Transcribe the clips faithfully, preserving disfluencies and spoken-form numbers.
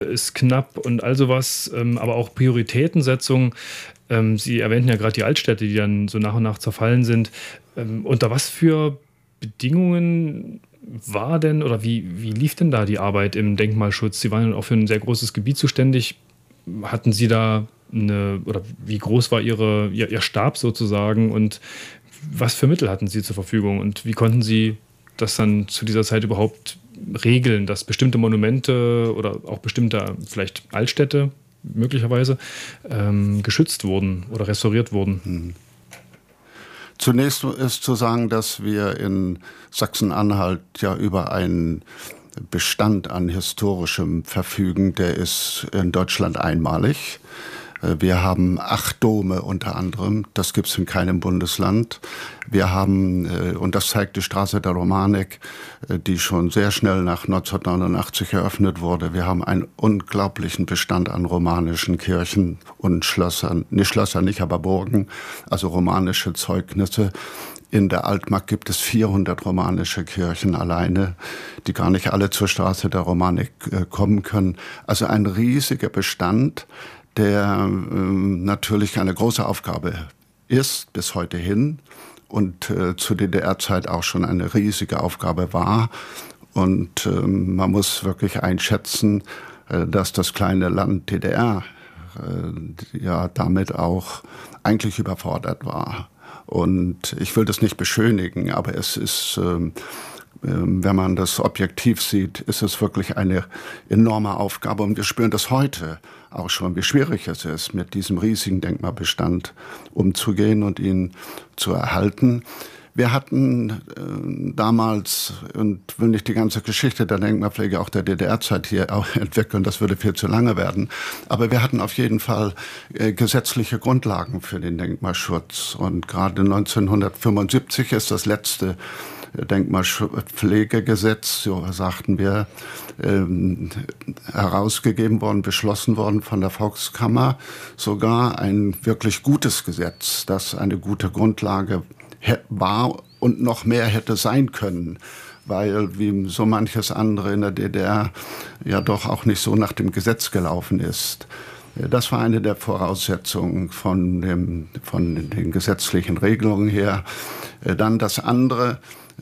ist knapp und all sowas, ähm, aber auch Prioritätensetzung. Ähm, Sie erwähnten ja gerade die Altstädte, die dann so nach und nach zerfallen sind. Ähm, unter was für Bedingungen war denn oder wie wie lief denn da die Arbeit im Denkmalschutz? Sie waren ja auch für ein sehr großes Gebiet zuständig. Hatten Sie da eine oder wie groß war Ihre Ihr Ihr Stab sozusagen und was für Mittel hatten Sie zur Verfügung und wie konnten Sie das dann zu dieser Zeit überhaupt regeln, dass bestimmte Monumente oder auch bestimmte vielleicht Altstädte möglicherweise ähm, geschützt wurden oder restauriert wurden? Hm. Zunächst ist zu sagen, dass wir in Sachsen-Anhalt ja über einen Bestand an Historischem verfügen, der ist in Deutschland einmalig. Wir haben acht Dome unter anderem, das gibt es in keinem Bundesland. Wir haben, und das zeigt die Straße der Romanik, die schon sehr schnell nach neunzehnhundertneunundachtzig eröffnet wurde. Wir haben einen unglaublichen Bestand an romanischen Kirchen und Schlössern, nicht Schlösser nicht, aber Burgen, also romanische Zeugnisse. In der Altmark gibt es vierhundert romanische Kirchen alleine, die gar nicht alle zur Straße der Romanik äh, kommen können. Also ein riesiger Bestand, der ähm, natürlich eine große Aufgabe ist, bis heute hin und äh, zur D D R-Zeit auch schon eine riesige Aufgabe war. Und ähm, man muss wirklich einschätzen, äh, dass das kleine Land D D R äh, ja damit auch eigentlich überfordert war. Und ich will das nicht beschönigen, aber es ist, ähm, wenn man das objektiv sieht, ist es wirklich eine enorme Aufgabe. Und wir spüren das heute auch schon, wie schwierig es ist, mit diesem riesigen Denkmalbestand umzugehen und ihn zu erhalten. Wir hatten äh, damals, und will nicht die ganze Geschichte der Denkmalpflege auch der D D R-Zeit hier auch entwickeln, das würde viel zu lange werden, aber wir hatten auf jeden Fall äh, gesetzliche Grundlagen für den Denkmalschutz. Und gerade neunzehnhundertfünfundsiebzig ist das letzte Denkmalpflegegesetz, so sagten wir, ähm, herausgegeben worden, beschlossen worden von der Volkskammer. Sogar ein wirklich gutes Gesetz, das eine gute Grundlage war und noch mehr hätte sein können, weil wie so manches andere in der D D R ja doch auch nicht so nach dem Gesetz gelaufen ist. Das war eine der Voraussetzungen von, dem, von den gesetzlichen Regelungen her. Dann das andere,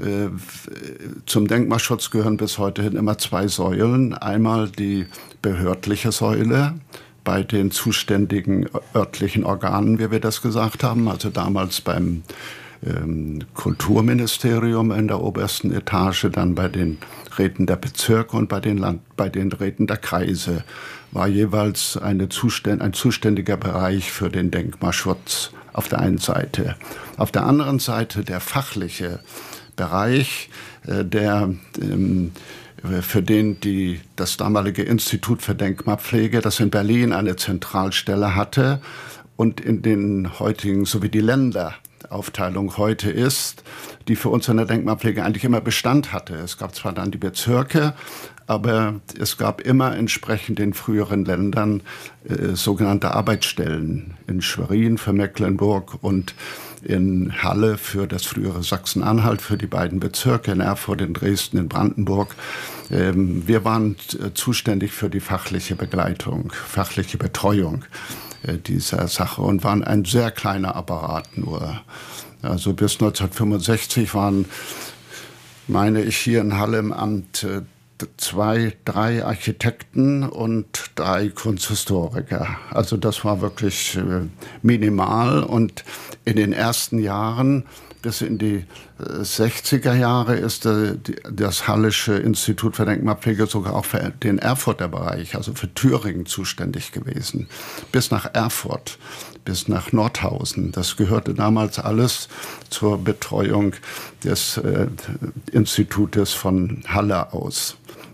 zum Denkmalschutz gehören bis heute hin immer zwei Säulen. Einmal die behördliche Säule bei den zuständigen örtlichen Organen, wie wir das gesagt haben, also damals beim ähm, Kulturministerium in der obersten Etage, dann bei den Räten der Bezirke und bei den, Land bei den Räten der Kreise war jeweils eine Zuständ ein zuständiger Bereich für den Denkmalschutz auf der einen Seite. Auf der anderen Seite der fachliche Bereich, äh, der ähm, für den die, das damalige Institut für Denkmalpflege, das in Berlin eine Zentralstelle hatte und in den heutigen, so wie die Länderaufteilung heute ist, die für uns in der Denkmalpflege eigentlich immer Bestand hatte. Es gab zwar dann die Bezirke, aber es gab immer entsprechend den früheren Ländern äh, sogenannte Arbeitsstellen in Schwerin für Mecklenburg und in Halle für das frühere Sachsen-Anhalt, für die beiden Bezirke, in Erfurt, in Dresden, in Brandenburg. Ähm, wir waren äh, zuständig für die fachliche Begleitung, fachliche Betreuung äh, dieser Sache und waren ein sehr kleiner Apparat nur. Also bis neunzehnhundertfünfundsechzig waren, meine ich, hier in Halle im Amt äh, zwei, drei Architekten und drei Kunsthistoriker. Also das war wirklich äh, minimal. Und in den ersten Jahren, bis in die äh, sechziger Jahre, ist äh, die, das Hallische Institut für Denkmalpflege sogar auch für den Erfurter Bereich, also für Thüringen, zuständig gewesen. Bis nach Erfurt, bis nach Nordhausen. Das gehörte damals alles zur Betreuung des äh, Institutes von Halle aus.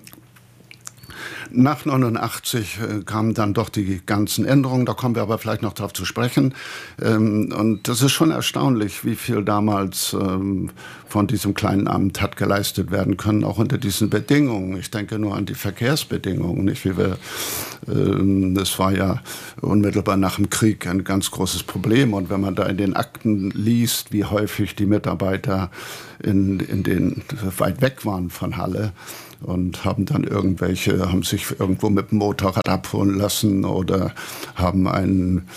Nach neunundachtzig äh, kamen dann doch die ganzen Änderungen, da kommen wir aber vielleicht noch darauf zu sprechen. Ähm, und das ist schon erstaunlich, wie viel damals ähm, von diesem kleinen Amt hat geleistet werden können, auch unter diesen Bedingungen. Ich denke nur an die Verkehrsbedingungen, nicht? Wie wir, ähm, das war ja unmittelbar nach dem Krieg ein ganz großes Problem. Und wenn man da in den Akten liest, wie häufig die Mitarbeiter in, in den weit weg waren von Halle, und haben dann irgendwelche, haben sich irgendwo mit dem Motorrad abholen lassen oder haben einen,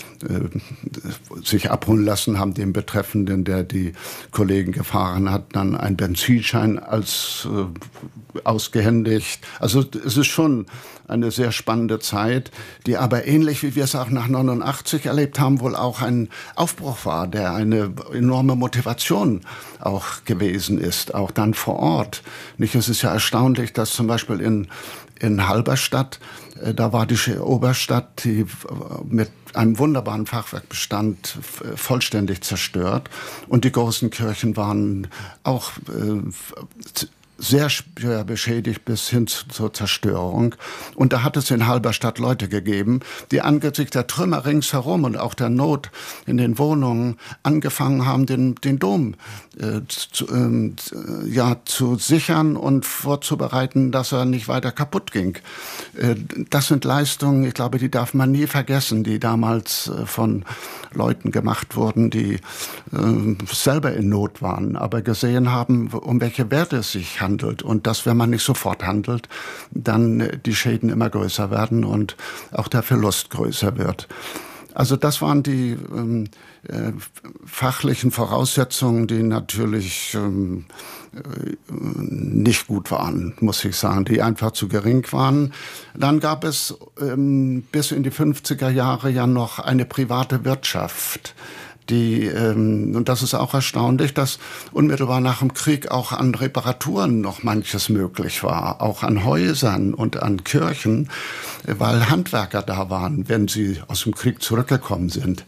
äh, sich abholen lassen, haben dem Betreffenden, der die Kollegen gefahren hat, dann einen Benzinschein als äh, ausgehändigt. Also es ist schon eine sehr spannende Zeit, die aber ähnlich wie wir es auch nach neunundachtzig erlebt haben, wohl auch ein Aufbruch war, der eine enorme Motivation auch gewesen ist, auch dann vor Ort. Nicht, es ist ja erstaunlich, dass zum Beispiel in, in Halberstadt, äh, da war die Oberstadt, die mit einem wunderbaren Fachwerkbestand äh, vollständig zerstört und die großen Kirchen waren auch äh, sehr schwer beschädigt bis hin zur Zerstörung. Und da hat es in Halberstadt Leute gegeben, die angesichts der Trümmer ringsherum und auch der Not in den Wohnungen angefangen haben, den, den Dom äh, zu, äh, ja, zu sichern und vorzubereiten, dass er nicht weiter kaputt ging. Äh, das sind Leistungen, ich glaube, die darf man nie vergessen, die damals äh, von Leuten gemacht wurden, die äh, selber in Not waren, aber gesehen haben, um welche Werte es sich handelt. Und dass, wenn man nicht sofort handelt, dann die Schäden immer größer werden und auch der Verlust größer wird. Also das waren die ähm, äh, fachlichen Voraussetzungen, die natürlich ähm, äh, nicht gut waren, muss ich sagen, die einfach zu gering waren. Dann gab es ähm, bis in die fünfziger Jahre ja noch eine private Wirtschaft, die, ähm, und das ist auch erstaunlich, dass unmittelbar nach dem Krieg auch an Reparaturen noch manches möglich war, auch an Häusern und an Kirchen, weil Handwerker da waren, wenn sie aus dem Krieg zurückgekommen sind.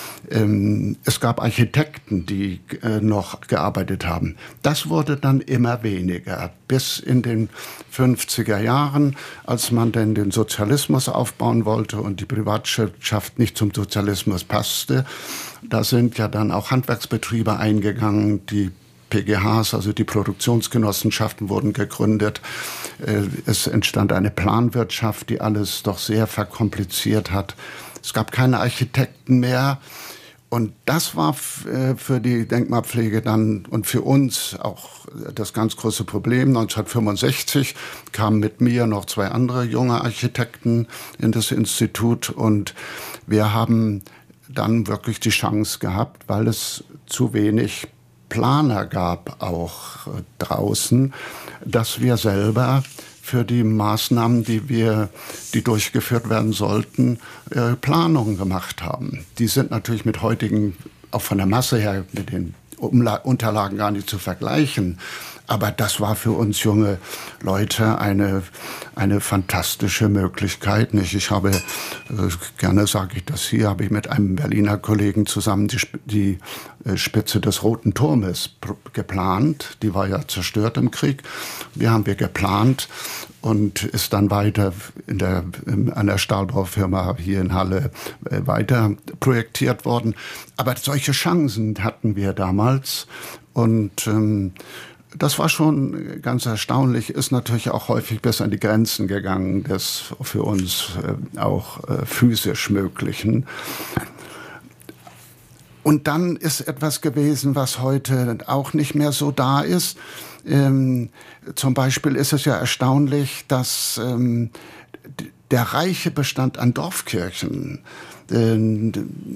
Ähm, es gab Architekten, die äh, noch gearbeitet haben. Das wurde dann immer weniger, bis in den fünfziger Jahren, als man denn den Sozialismus aufbauen wollte und die Privatwirtschaft nicht zum Sozialismus passte. Da sind ja dann auch Handwerksbetriebe eingegangen, die P G Hs, also die Produktionsgenossenschaften, wurden gegründet. Es entstand eine Planwirtschaft, die alles doch sehr verkompliziert hat. Es gab keine Architekten mehr. Und das war für die Denkmalpflege dann und für uns auch das ganz große Problem. neunzehnhundertfünfundsechzig kamen mit mir noch zwei andere junge Architekten in das Institut und wir haben dann wirklich die Chance gehabt, weil es zu wenig Planer gab, auch draußen, dass wir selber für die Maßnahmen, die wir, die durchgeführt werden sollten, äh, Planungen gemacht haben. Die sind natürlich mit heutigen, auch von der Masse her, mit den Umla- Unterlagen gar nicht zu vergleichen. Aber das war für uns junge Leute eine, eine fantastische Möglichkeit. Nicht? Ich habe, äh, gerne sage ich das hier, habe ich mit einem Berliner Kollegen zusammen die, die äh, Spitze des Roten Turmes pr- geplant. Die war ja zerstört im Krieg. Die haben wir geplant und ist dann weiter in der, in, an der Stahlbaufirma hier in Halle äh, weiter projektiert worden. Aber solche Chancen hatten wir damals und ähm, das war schon ganz erstaunlich, ist natürlich auch häufig bis an die Grenzen gegangen des für uns äh, auch äh, physisch Möglichen. Und dann ist etwas gewesen, was heute auch nicht mehr so da ist. Ähm, zum Beispiel ist es ja erstaunlich, dass ähm, der reiche Bestand an Dorfkirchen äh,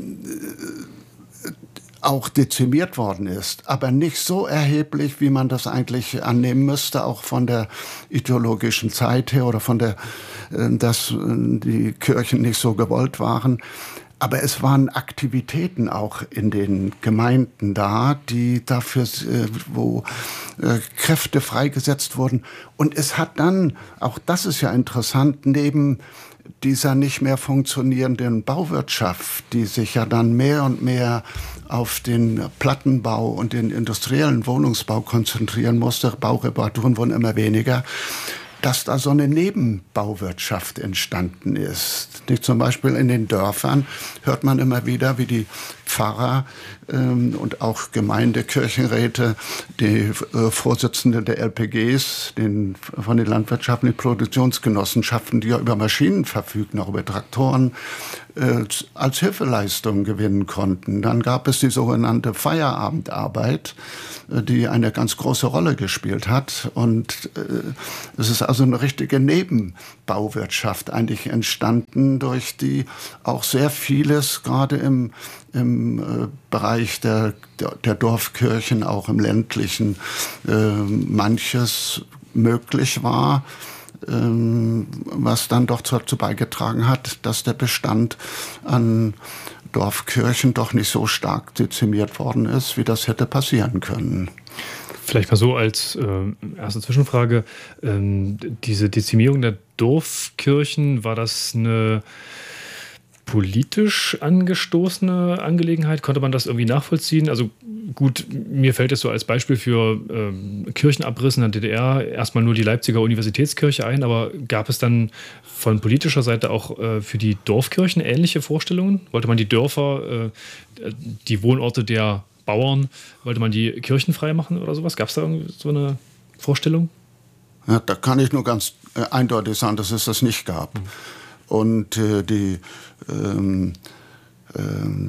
auch dezimiert worden ist, aber nicht so erheblich, wie man das eigentlich annehmen müsste, auch von der ideologischen Zeit her oder von der, dass die Kirchen nicht so gewollt waren. Aber es waren Aktivitäten auch in den Gemeinden da, die dafür, wo Kräfte freigesetzt wurden. Und es hat dann, auch das ist ja interessant, neben dieser nicht mehr funktionierenden Bauwirtschaft, die sich ja dann mehr und mehr auf den Plattenbau und den industriellen Wohnungsbau konzentrieren musste, Baureparaturen wurden immer weniger, dass da so eine Nebenbauwirtschaft entstanden ist. Nicht zum Beispiel in den Dörfern hört man immer wieder, wie die Pfarrer ähm, und auch Gemeindekirchenräte, die äh, Vorsitzenden der L P Gs, den, von den landwirtschaftlichen Produktionsgenossenschaften, die ja über Maschinen verfügen, auch über Traktoren, äh, als Hilfeleistung gewinnen konnten. Dann gab es die sogenannte Feierabendarbeit, äh, die eine ganz große Rolle gespielt hat. Und äh, es ist also eine richtige Nebenbauwirtschaft eigentlich entstanden, durch die auch sehr vieles gerade im, im äh, Bereich der, der, der Dorfkirchen, auch im ländlichen, äh, manches möglich war, was dann doch dazu beigetragen hat, dass der Bestand an Dorfkirchen doch nicht so stark dezimiert worden ist, wie das hätte passieren können. Vielleicht mal so als äh, erste Zwischenfrage, ähm, diese Dezimierung der Dorfkirchen, war das eine politisch angestoßene Angelegenheit? Konnte man das irgendwie nachvollziehen? Also gut, mir fällt es so als Beispiel für ähm, Kirchenabriss in der D D R erstmal nur die Leipziger Universitätskirche ein, aber gab es dann von politischer Seite auch äh, für die Dorfkirchen ähnliche Vorstellungen? Wollte man die Dörfer, äh, die Wohnorte der Bauern, wollte man die Kirchen frei machen oder sowas? Gab es da irgendwie so eine Vorstellung? Ja, da kann ich nur ganz äh, eindeutig sagen, dass es das nicht gab. Mhm. Und äh, die, ähm, äh,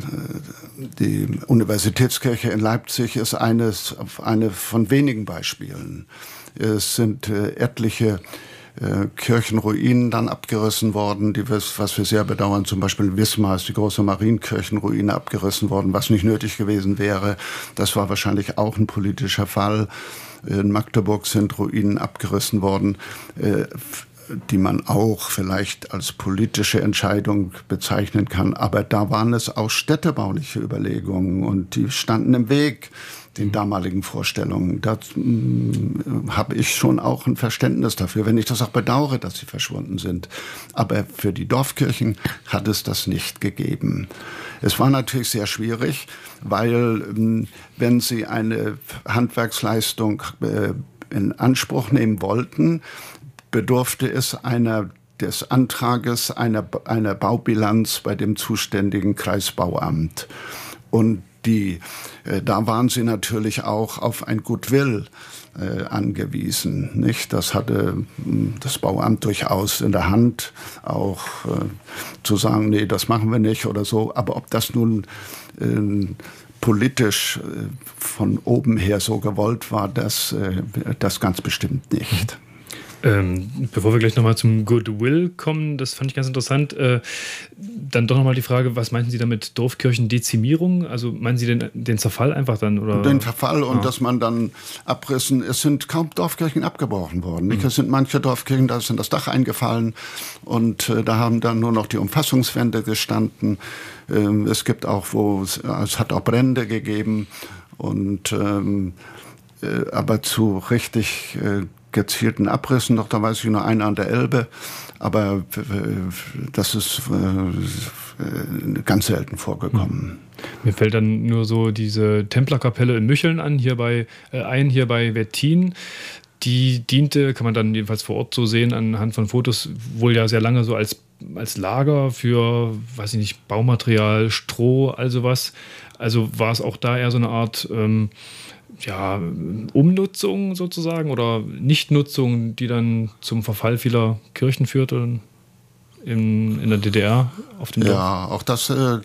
die Universitätskirche in Leipzig ist eines, eine von wenigen Beispielen. Es sind äh, etliche äh, Kirchenruinen dann abgerissen worden, die wir, was wir sehr bedauern. Zum Beispiel in Wismar ist die große Marienkirchenruine abgerissen worden, was nicht nötig gewesen wäre. Das war wahrscheinlich auch ein politischer Fall. In Magdeburg sind Ruinen abgerissen worden, äh, die man auch vielleicht als politische Entscheidung bezeichnen kann. Aber da waren es auch städtebauliche Überlegungen und die standen im Weg den damaligen Vorstellungen. Da äh, habe ich schon auch ein Verständnis dafür, wenn ich das auch bedauere, dass sie verschwunden sind. Aber für die Dorfkirchen hat es das nicht gegeben. Es war natürlich sehr schwierig, weil äh, wenn sie eine Handwerksleistung äh, in Anspruch nehmen wollten, bedurfte es einer, des Antrages einer, einer Baubilanz bei dem zuständigen Kreisbauamt. Und die, äh, da waren sie natürlich auch auf ein Goodwill äh, angewiesen. Nicht? Das hatte mh, das Bauamt durchaus in der Hand, auch äh, zu sagen, nee, das machen wir nicht oder so. Aber ob das nun äh, politisch äh, von oben her so gewollt war, das, äh, das ganz bestimmt nicht. Ähm, bevor wir gleich nochmal zum Goodwill kommen, das fand ich ganz interessant, äh, dann doch nochmal die Frage, was meinten Sie damit Dorfkirchendezimierung? Also meinen Sie den, den Zerfall einfach dann? Oder? Den Verfall und ah. dass man dann abrissen, es sind kaum Dorfkirchen abgebrochen worden. Mhm. Es sind manche Dorfkirchen, da ist in das Dach eingefallen und äh, da haben dann nur noch die Umfassungswände gestanden. Ähm, es gibt auch, wo es, es hat auch Brände gegeben und ähm, äh, aber zu richtig äh, gezielten Abrissen, noch da weiß ich nur einer an der Elbe, aber das ist äh, ganz selten vorgekommen. Mir fällt dann nur so diese Templerkapelle in Mücheln an, hier bei, äh, ein, hier bei Wettin. Die diente, kann man dann jedenfalls vor Ort so sehen, anhand von Fotos, wohl ja sehr lange so als, als Lager für, weiß ich nicht, Baumaterial, Stroh, all sowas. Also war es auch da eher so eine Art ähm, ja, Umnutzung sozusagen oder Nichtnutzung, die dann zum Verfall vieler Kirchen führte in, in der D D R auf dem Dorf? Ja, auch das, äh,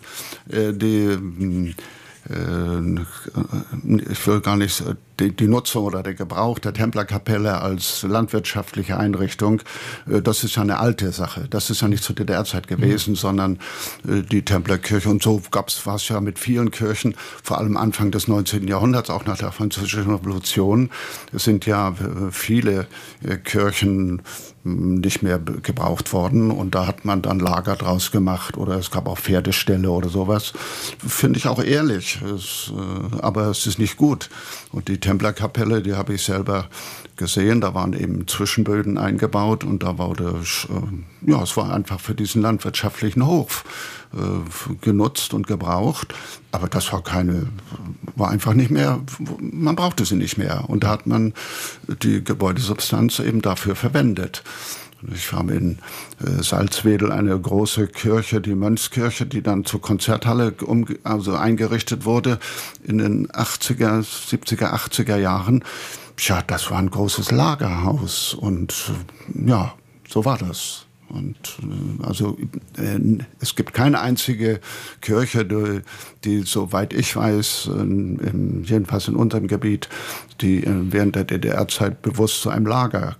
die, äh, ich will gar nicht, die, die Nutzung oder der Gebrauch der Templerkapelle als landwirtschaftliche Einrichtung, äh, das ist ja eine alte Sache. Das ist ja nicht zur D D R-Zeit gewesen, mhm. sondern äh, die Templerkirche. Und so gab's, war es ja mit vielen Kirchen, vor allem Anfang des neunzehnten Jahrhunderts, auch nach der Französischen Revolution. Es sind ja äh, viele äh, Kirchen nicht mehr gebraucht worden und da hat man dann Lager draus gemacht oder es gab auch Pferdeställe oder sowas. Finde ich auch ehrlich, es, äh, aber es ist nicht gut. Und die Templerkapelle, die habe ich selber gesehen, da waren eben Zwischenböden eingebaut und da wurde, äh, ja, es war einfach für diesen landwirtschaftlichen Hof äh, genutzt und gebraucht, aber das war keine, war einfach nicht mehr, man brauchte sie nicht mehr und da hat man die Gebäudesubstanz eben dafür verwendet. Ich habe in äh, Salzwedel eine große Kirche, die Mönchskirche, die dann zur Konzerthalle um, also eingerichtet wurde in den achtziger, siebziger, achtziger Jahren. Tja, das war ein großes Lagerhaus und äh, ja, so war das. Und also es gibt keine einzige Kirche, die, die soweit ich weiß, in, jedenfalls in unserem Gebiet, die während der D D R-Zeit bewusst zu einem Lager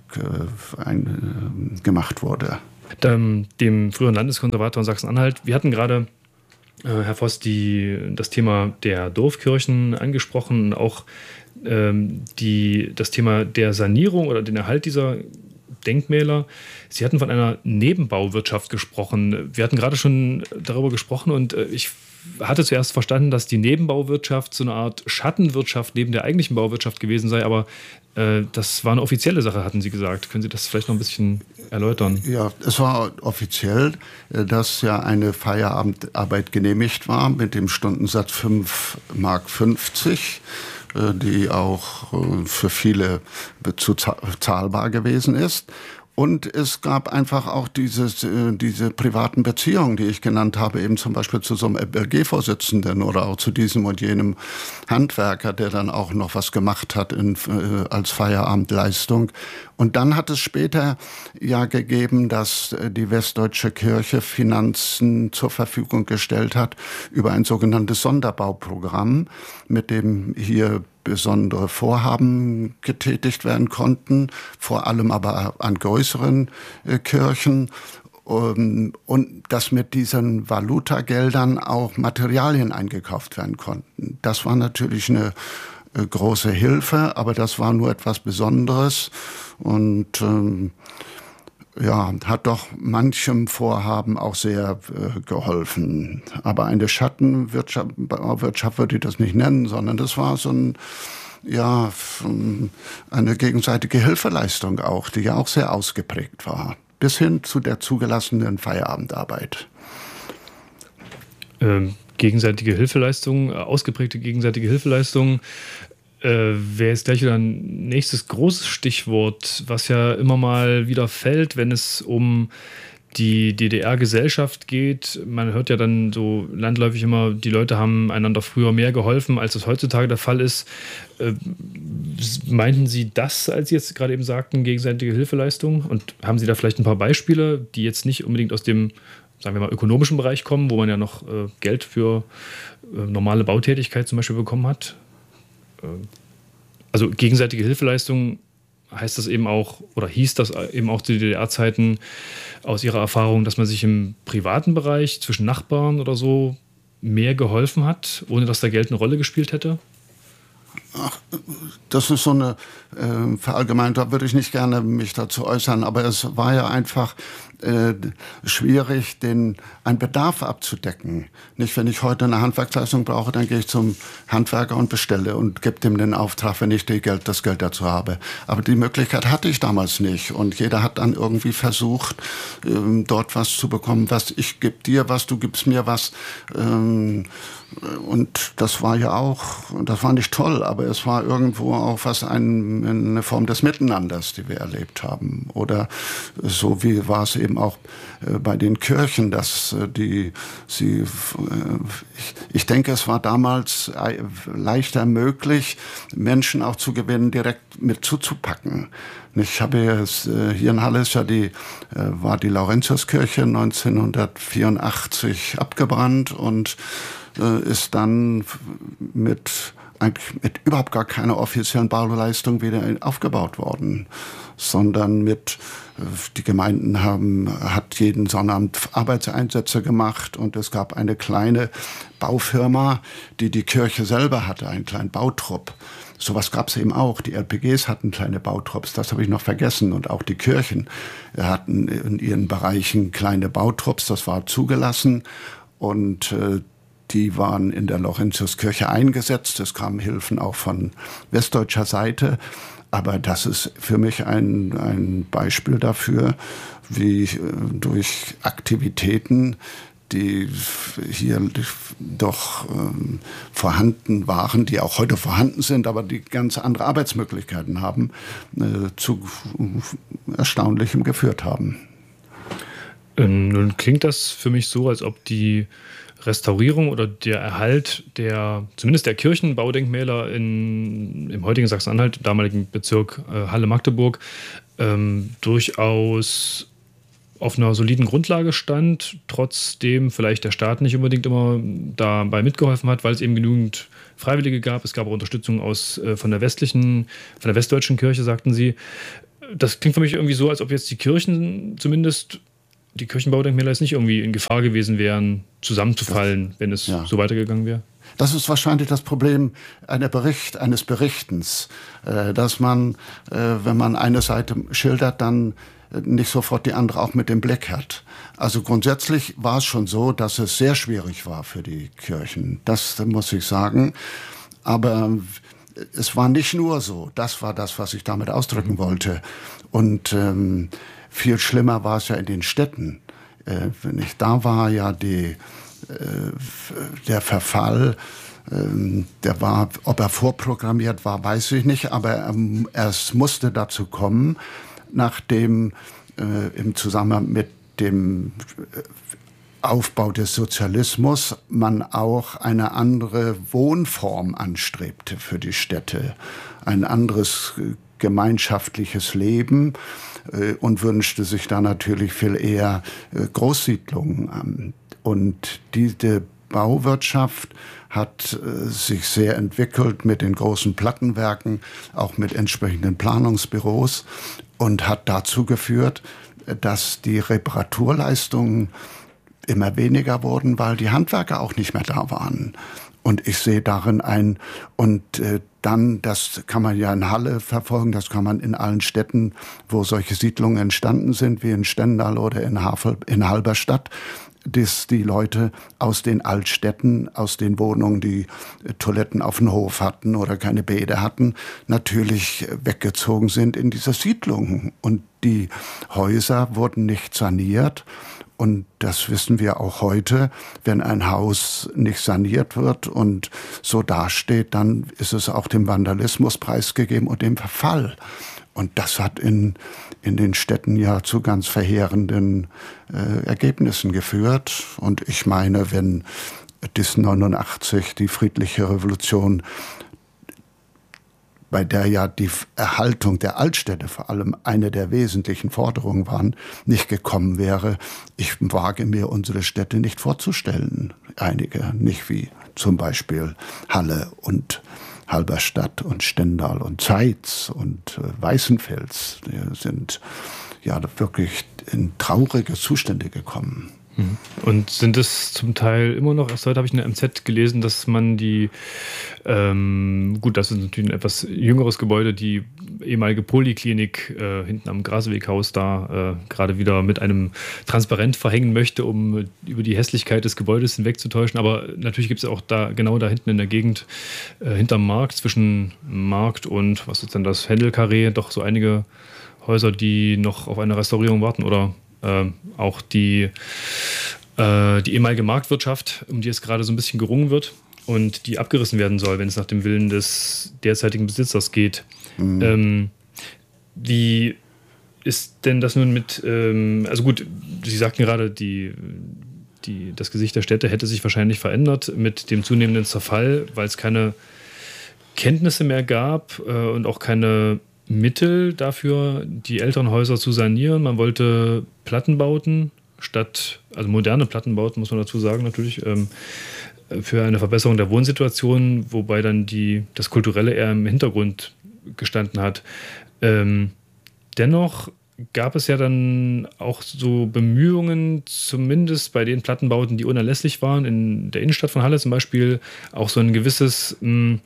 ein, gemacht wurde. Dem, dem früheren Landeskonservator in Sachsen-Anhalt. Wir hatten gerade, äh, Herr Voss, die, das Thema der Dorfkirchen angesprochen, auch ähm, die, das Thema der Sanierung oder den Erhalt dieser Denkmäler. Sie hatten von einer Nebenbauwirtschaft gesprochen. Wir hatten gerade schon darüber gesprochen und ich hatte zuerst verstanden, dass die Nebenbauwirtschaft so eine Art Schattenwirtschaft neben der eigentlichen Bauwirtschaft gewesen sei, aber äh, das war eine offizielle Sache, hatten Sie gesagt. Können Sie das vielleicht noch ein bisschen erläutern? Ja, es war offiziell, dass ja eine Feierabendarbeit genehmigt war mit dem Stundensatz fünf Mark fünfzig, die auch für viele zu zahlbar gewesen ist. Und es gab einfach auch dieses, diese privaten Beziehungen, die ich genannt habe, eben zum Beispiel zu so einem L B G-Vorsitzenden oder auch zu diesem und jenem Handwerker, der dann auch noch was gemacht hat in, als Feierabendleistung. Und dann hat es später ja gegeben, dass die Westdeutsche Kirche Finanzen zur Verfügung gestellt hat über ein sogenanntes Sonderbauprogramm, mit dem hier besondere Vorhaben getätigt werden konnten, vor allem aber an größeren äh, Kirchen. Um, und dass mit diesen Valutageldern auch Materialien eingekauft werden konnten. Das war natürlich eine äh, große Hilfe, aber das war nur etwas Besonderes und ähm, ja, hat doch manchem Vorhaben auch sehr äh, geholfen. Aber eine Schattenwirtschaft Wirtschaft würde ich das nicht nennen, sondern das war so ein, ja, eine gegenseitige Hilfeleistung auch, die ja auch sehr ausgeprägt war. Bis hin zu der zugelassenen Feierabendarbeit. Ähm, gegenseitige Hilfeleistung, ausgeprägte gegenseitige Hilfeleistung. Wäre jetzt gleich wieder ein nächstes großes Stichwort, was ja immer mal wieder fällt, wenn es um die D D R-Gesellschaft geht. Man hört ja dann so landläufig immer, die Leute haben einander früher mehr geholfen, als das heutzutage der Fall ist. Äh, meinten Sie das, als Sie jetzt gerade eben sagten, gegenseitige Hilfeleistung? Und haben Sie da vielleicht ein paar Beispiele, die jetzt nicht unbedingt aus dem, sagen wir mal, ökonomischen Bereich kommen, wo man ja noch äh, Geld für äh, normale Bautätigkeit zum Beispiel bekommen hat? Also gegenseitige Hilfeleistung heißt das eben auch, oder hieß das eben auch zu D D R-Zeiten aus Ihrer Erfahrung, dass man sich im privaten Bereich zwischen Nachbarn oder so mehr geholfen hat, ohne dass da Geld eine Rolle gespielt hätte? Ach, das ist so eine äh, Verallgemeinung, da würde ich nicht gerne mich dazu äußern, aber es war ja einfach äh, schwierig, den, einen Bedarf abzudecken. Nicht, wenn ich heute eine Handwerksleistung brauche, dann gehe ich zum Handwerker und bestelle und gebe dem den Auftrag, wenn ich die Geld, das Geld dazu habe. Aber die Möglichkeit hatte ich damals nicht und jeder hat dann irgendwie versucht, ähm, dort was zu bekommen, was ich gebe dir was, du gibst mir was. Ähm, und das war ja auch, das war nicht toll, aber es war irgendwo auch was, ein, eine Form des Miteinanders, die wir erlebt haben. Oder so wie war es eben auch bei den Kirchen, dass die, sie, ich, ich denke, es war damals leichter möglich, Menschen auch zu gewinnen, direkt mit zuzupacken. Ich habe jetzt, hier in Halle ist ja die, war die Laurentiuskirche neunzehnhundertvierundachtzig abgebrannt und ist dann mit, mit überhaupt gar keiner offiziellen Bauleistung wieder aufgebaut worden, sondern mit, die Gemeinden haben, hat jeden Sonnabend Arbeitseinsätze gemacht und es gab eine kleine Baufirma, die die Kirche selber hatte, einen kleinen Bautrupp. Sowas gab es eben auch. Die L P Gs hatten kleine Bautrupps, das habe ich noch vergessen. Und auch die Kirchen hatten in ihren Bereichen kleine Bautrupps, das war zugelassen. Und äh, die waren in der Laurentiuskirche eingesetzt. Es kamen Hilfen auch von westdeutscher Seite. Aber das ist für mich ein, ein Beispiel dafür, wie äh, durch Aktivitäten, die hier doch ähm, vorhanden waren, die auch heute vorhanden sind, aber die ganz andere Arbeitsmöglichkeiten haben, äh, zu äh, Erstaunlichem geführt haben. Ähm, nun klingt das für mich so, als ob die Restaurierung oder der Erhalt der, zumindest der Kirchenbaudenkmäler in, im heutigen Sachsen-Anhalt, im damaligen Bezirk äh, Halle-Magdeburg, ähm, durchaus auf einer soliden Grundlage stand, trotzdem vielleicht der Staat nicht unbedingt immer dabei mitgeholfen hat, weil es eben genügend Freiwillige gab. Es gab auch Unterstützung aus, äh, von der westlichen, von der westdeutschen Kirche, sagten sie. Das klingt für mich irgendwie so, als ob jetzt die Kirchen zumindest, die Kirchenbaudenkmäler jetzt nicht irgendwie in Gefahr gewesen wären, zusammenzufallen, das, wenn es ja. so weitergegangen wäre. Das ist wahrscheinlich das Problem einer Bericht, eines Berichtens, äh, dass man, äh, wenn man eine Seite schildert, dann nicht sofort die andere auch mit dem Blick hat. Also grundsätzlich war es schon so, dass es sehr schwierig war für die Kirchen. Das muss ich sagen. Aber es war nicht nur so. Das war das, was ich damit ausdrücken wollte. Und ähm, viel schlimmer war es ja in den Städten. Äh, wenn ich da war, ja die, äh, der Verfall, äh, der war, ob er vorprogrammiert war, weiß ich nicht. Aber ähm, es musste dazu kommen, nachdem äh, im Zusammenhang mit dem Aufbau des Sozialismus man auch eine andere Wohnform anstrebte für die Städte, ein anderes äh, gemeinschaftliches Leben äh, und wünschte sich da natürlich viel eher äh, Großsiedlungen an. Und diese Bauwirtschaft hat äh, sich sehr entwickelt mit den großen Plattenwerken, auch mit entsprechenden Planungsbüros und hat dazu geführt, dass die Reparaturleistungen immer weniger wurden, weil die Handwerker auch nicht mehr da waren. Und ich sehe darin ein, und äh, dann, das kann man ja in Halle verfolgen, das kann man in allen Städten, wo solche Siedlungen entstanden sind, wie in Stendal oder in, Havel, in Halberstadt, dass die Leute aus den Altstädten, aus den Wohnungen, die Toiletten auf dem Hof hatten oder keine Bäder hatten, natürlich weggezogen sind in diese Siedlungen. Und die Häuser wurden nicht saniert. Und das wissen wir auch heute, wenn ein Haus nicht saniert wird und so dasteht, dann ist es auch dem Vandalismus preisgegeben und dem Verfall. Und das hat in, in den Städten ja zu ganz verheerenden äh, Ergebnissen geführt. Und ich meine, wenn bis neunundachtzig die friedliche Revolution, bei der ja die Erhaltung der Altstädte vor allem eine der wesentlichen Forderungen waren, nicht gekommen wäre, ich wage mir unsere Städte nicht vorzustellen. Einige, nicht wie zum Beispiel Halle und Halberstadt und Stendal und Zeitz und äh, Weißenfels, die sind ja wirklich in traurige Zustände gekommen. Und sind es zum Teil immer noch, erst heute habe ich in der M Z gelesen, dass man die, ähm, gut, das ist natürlich ein etwas jüngeres Gebäude, die ehemalige Poliklinik äh, hinten am Graseweghaus da äh, gerade wieder mit einem Transparent verhängen möchte, um über die Hässlichkeit des Gebäudes hinwegzutäuschen. Aber natürlich gibt es auch da, genau da hinten in der Gegend, äh, hinterm Markt, zwischen Markt und, was ist denn das, Händelkarree, doch so einige Häuser, die noch auf eine Restaurierung warten oder Äh, auch die, äh, die ehemalige Marktwirtschaft, um die es gerade so ein bisschen gerungen wird und die abgerissen werden soll, wenn es nach dem Willen des derzeitigen Besitzers geht. Mhm. Ähm, wie ist denn das nun mit, ähm, also gut, Sie sagten gerade, die, die, das Gesicht der Städte hätte sich wahrscheinlich verändert mit dem zunehmenden Zerfall, weil es keine Kenntnisse mehr gab äh, und auch keine Mittel dafür, die älteren Häuser zu sanieren. Man wollte Plattenbauten statt, also moderne Plattenbauten, muss man dazu sagen, natürlich, ähm, für eine Verbesserung der Wohnsituation, wobei dann die, das Kulturelle eher im Hintergrund gestanden hat. Ähm, dennoch gab es ja dann auch so Bemühungen, zumindest bei den Plattenbauten, die unerlässlich waren, in der Innenstadt von Halle zum Beispiel, auch so ein gewisses mh,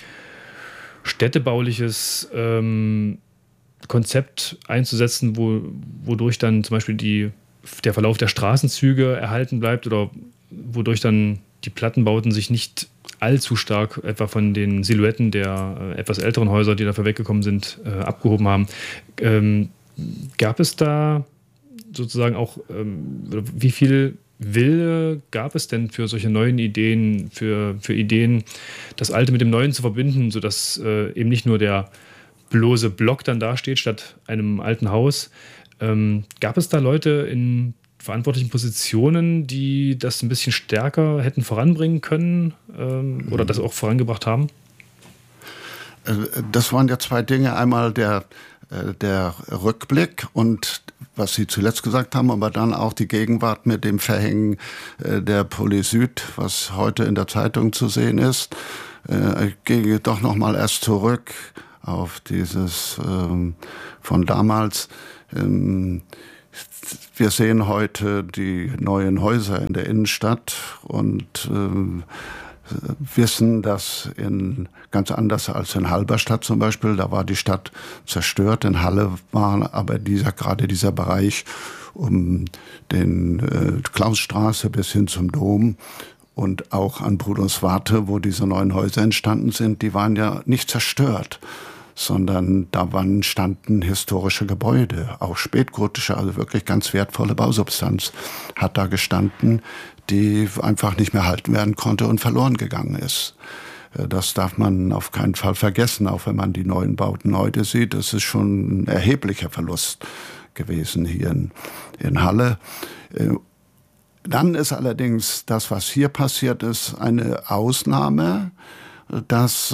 städtebauliches ähm, Konzept einzusetzen, wo, wodurch dann zum Beispiel die, der Verlauf der Straßenzüge erhalten bleibt oder wodurch dann die Plattenbauten sich nicht allzu stark etwa von den Silhouetten der äh, etwas älteren Häuser, die dafür weggekommen sind, äh, abgehoben haben. Ähm, gab es da sozusagen auch, ähm, wie viel Wille gab es denn für solche neuen Ideen, für, für Ideen, das Alte mit dem Neuen zu verbinden, sodass äh, eben nicht nur der bloße Block dann dasteht statt einem alten Haus? Ähm, gab es da Leute in verantwortlichen Positionen, die das ein bisschen stärker hätten voranbringen können ähm, oder das auch vorangebracht haben? Das waren ja zwei Dinge. Einmal der äh, der Rückblick und was Sie zuletzt gesagt haben, aber dann auch die Gegenwart mit dem Verhängen äh, der Polysyd, was heute in der Zeitung zu sehen ist. Äh, ich gehe doch noch mal erst zurück auf dieses ähm, von damals. Ähm, wir sehen heute die neuen Häuser in der Innenstadt und äh, wissen, dass in ganz anders als in Halberstadt zum Beispiel, da war die Stadt zerstört. In Halle war aber dieser gerade dieser Bereich um den äh, Klausstraße bis hin zum Dom und auch an Brudonswarte, wo diese neuen Häuser entstanden sind, die waren ja nicht zerstört, sondern da waren, standen historische Gebäude, auch spätgotische, also wirklich ganz wertvolle Bausubstanz hat da gestanden, die einfach nicht mehr halten werden konnte und verloren gegangen ist. Das darf man auf keinen Fall vergessen, auch wenn man die neuen Bauten heute sieht. Das ist schon ein erheblicher Verlust gewesen hier in, in Halle. Dann ist allerdings das, was hier passiert ist, eine Ausnahme, dass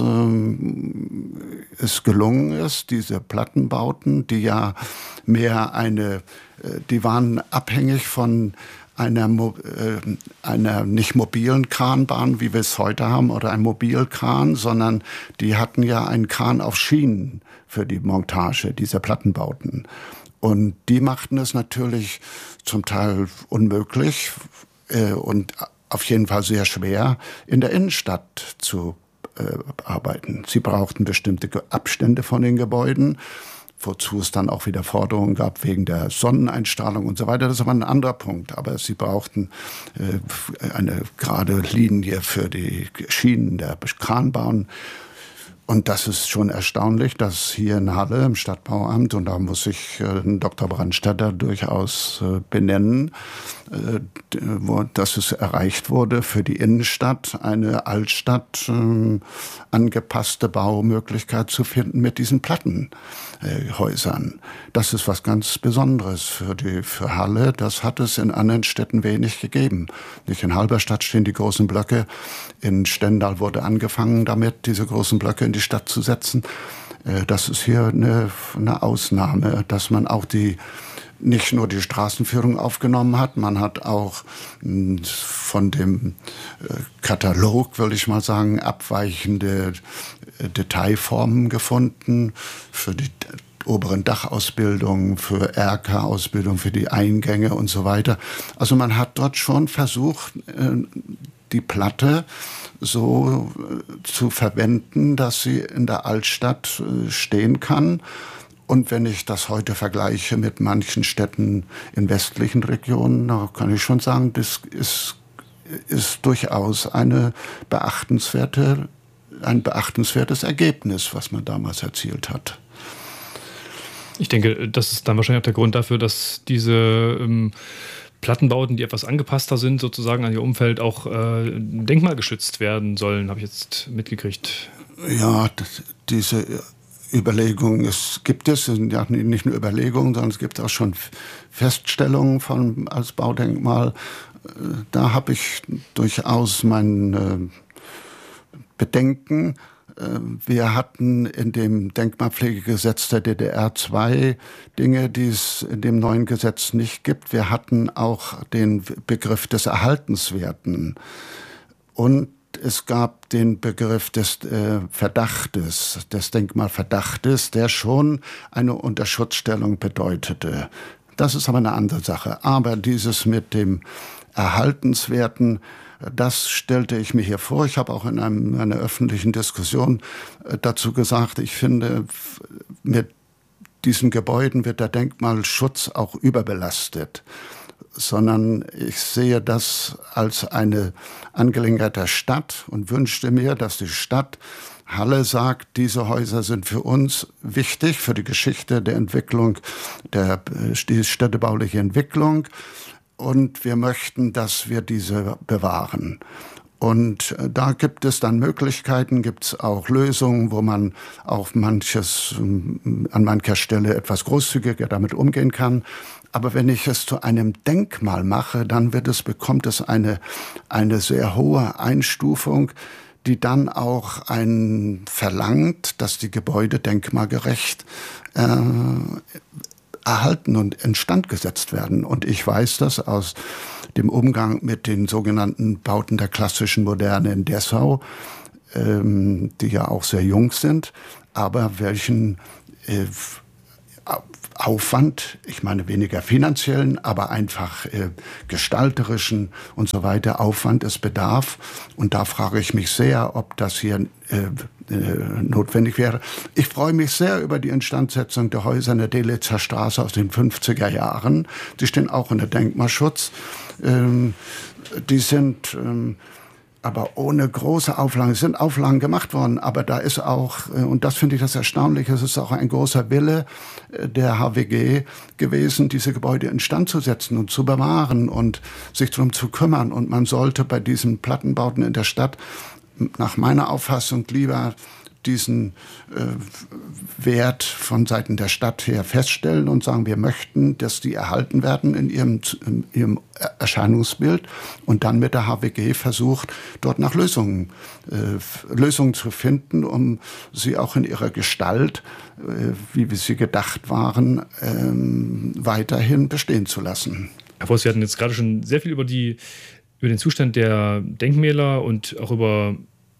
ähm, es gelungen ist, diese Plattenbauten, die ja mehr eine, die waren abhängig von einer, äh, einer nicht mobilen Kranbahn, wie wir es heute haben, oder ein Mobilkran, sondern die hatten ja einen Kran auf Schienen für die Montage dieser Plattenbauten. Und die machten es natürlich zum Teil unmöglich äh, und auf jeden Fall sehr schwer, in der Innenstadt zu äh, arbeiten. Sie brauchten bestimmte Abstände von den Gebäuden, wozu es dann auch wieder Forderungen gab wegen der Sonneneinstrahlung und so weiter. Das ist aber ein anderer Punkt. Aber sie brauchten äh, eine gerade Linie für die Schienen der Kranbahn. Und das ist schon erstaunlich, dass hier in Halle im Stadtbauamt, und da muss ich äh, Doktor Brandstätter durchaus äh, benennen, äh, wo, dass es erreicht wurde, für die Innenstadt eine Altstadt äh, angepasste Baumöglichkeit zu finden mit diesen Plattenhäusern. Äh, das ist was ganz Besonderes für, die, für Halle. Das hat es in anderen Städten wenig gegeben. Nicht in Halberstadt stehen die großen Blöcke. In Stendal wurde angefangen damit, diese großen Blöcke in die Stadt zu setzen. Das ist hier eine, eine Ausnahme, dass man auch die nicht nur die Straßenführung aufgenommen hat, man hat auch von dem Katalog, will ich mal sagen, abweichende Detailformen gefunden für die oberen Dachausbildung, für Erker-Ausbildung, für die Eingänge und so weiter. Also man hat dort schon versucht, die Platte so zu verwenden, dass sie in der Altstadt stehen kann. Und wenn ich das heute vergleiche mit manchen Städten in westlichen Regionen, da kann ich schon sagen, das ist, ist durchaus eine beachtenswerte, ein beachtenswertes Ergebnis, was man damals erzielt hat. Ich denke, das ist dann wahrscheinlich auch der Grund dafür, dass diese ähm, Plattenbauten, die etwas angepasster sind, sozusagen an ihr Umfeld, auch äh, denkmalgeschützt werden sollen, habe ich jetzt mitgekriegt. Ja, das, diese Überlegungen es gibt es, es sind ja nicht nur Überlegungen, sondern es gibt auch schon Feststellungen von, als Baudenkmal. Da habe ich durchaus mein äh, Bedenken. Wir hatten in dem Denkmalpflegegesetz der D D R zwei Dinge, die es in dem neuen Gesetz nicht gibt. Wir hatten auch den Begriff des Erhaltenswerten und es gab den Begriff des äh, Verdachtes, des Denkmalverdachtes, der schon eine Unterschutzstellung bedeutete. Das ist aber eine andere Sache. Aber dieses mit dem Erhaltenswerten, das stellte ich mir hier vor. Ich habe auch in einem, einer öffentlichen Diskussion dazu gesagt, ich finde, mit diesen Gebäuden wird der Denkmalschutz auch überbelastet, sondern ich sehe das als eine Angelegenheit der Stadt und wünschte mir, dass die Stadt Halle sagt, diese Häuser sind für uns wichtig, für die Geschichte der Entwicklung, der die städtebauliche Entwicklung. Und wir möchten, dass wir diese bewahren. Und da gibt es dann Möglichkeiten, gibt es auch Lösungen, wo man auch manches, an mancher Stelle etwas großzügiger damit umgehen kann. Aber wenn ich es zu einem Denkmal mache, dann wird es, bekommt es eine, eine sehr hohe Einstufung, die dann auch ein verlangt, dass die Gebäude denkmalgerecht äh, erhalten und instand gesetzt werden. Und ich weiß das aus dem Umgang mit den sogenannten Bauten der klassischen Moderne in Dessau, ähm, die ja auch sehr jung sind, aber welchen äh, Aufwand, ich meine weniger finanziellen, aber einfach äh, gestalterischen und so weiter Aufwand es bedarf. Und da frage ich mich sehr, ob das hier äh, äh, notwendig wäre. Ich freue mich sehr über die Instandsetzung der Häuser in der Delitzer Straße aus den fünfziger Jahren. Die stehen auch unter Denkmalschutz. Ähm, die sind ähm, aber ohne große Auflagen. Es sind Auflagen gemacht worden, aber da ist auch, und das finde ich das Erstaunliche, es ist auch ein großer Wille der H W G gewesen, diese Gebäude instand zu setzen und zu bewahren und sich darum zu kümmern. Und man sollte bei diesen Plattenbauten in der Stadt nach meiner Auffassung lieber diesen äh, Wert von Seiten der Stadt her feststellen und sagen, wir möchten, dass die erhalten werden in ihrem, in ihrem Erscheinungsbild und dann mit der H W G versucht, dort nach Lösungen, äh, Lösungen zu finden, um sie auch in ihrer Gestalt, äh, wie wir sie gedacht waren, äh, weiterhin bestehen zu lassen. Herr Voss, wir hatten jetzt gerade schon sehr viel über, die, über den Zustand der Denkmäler und auch über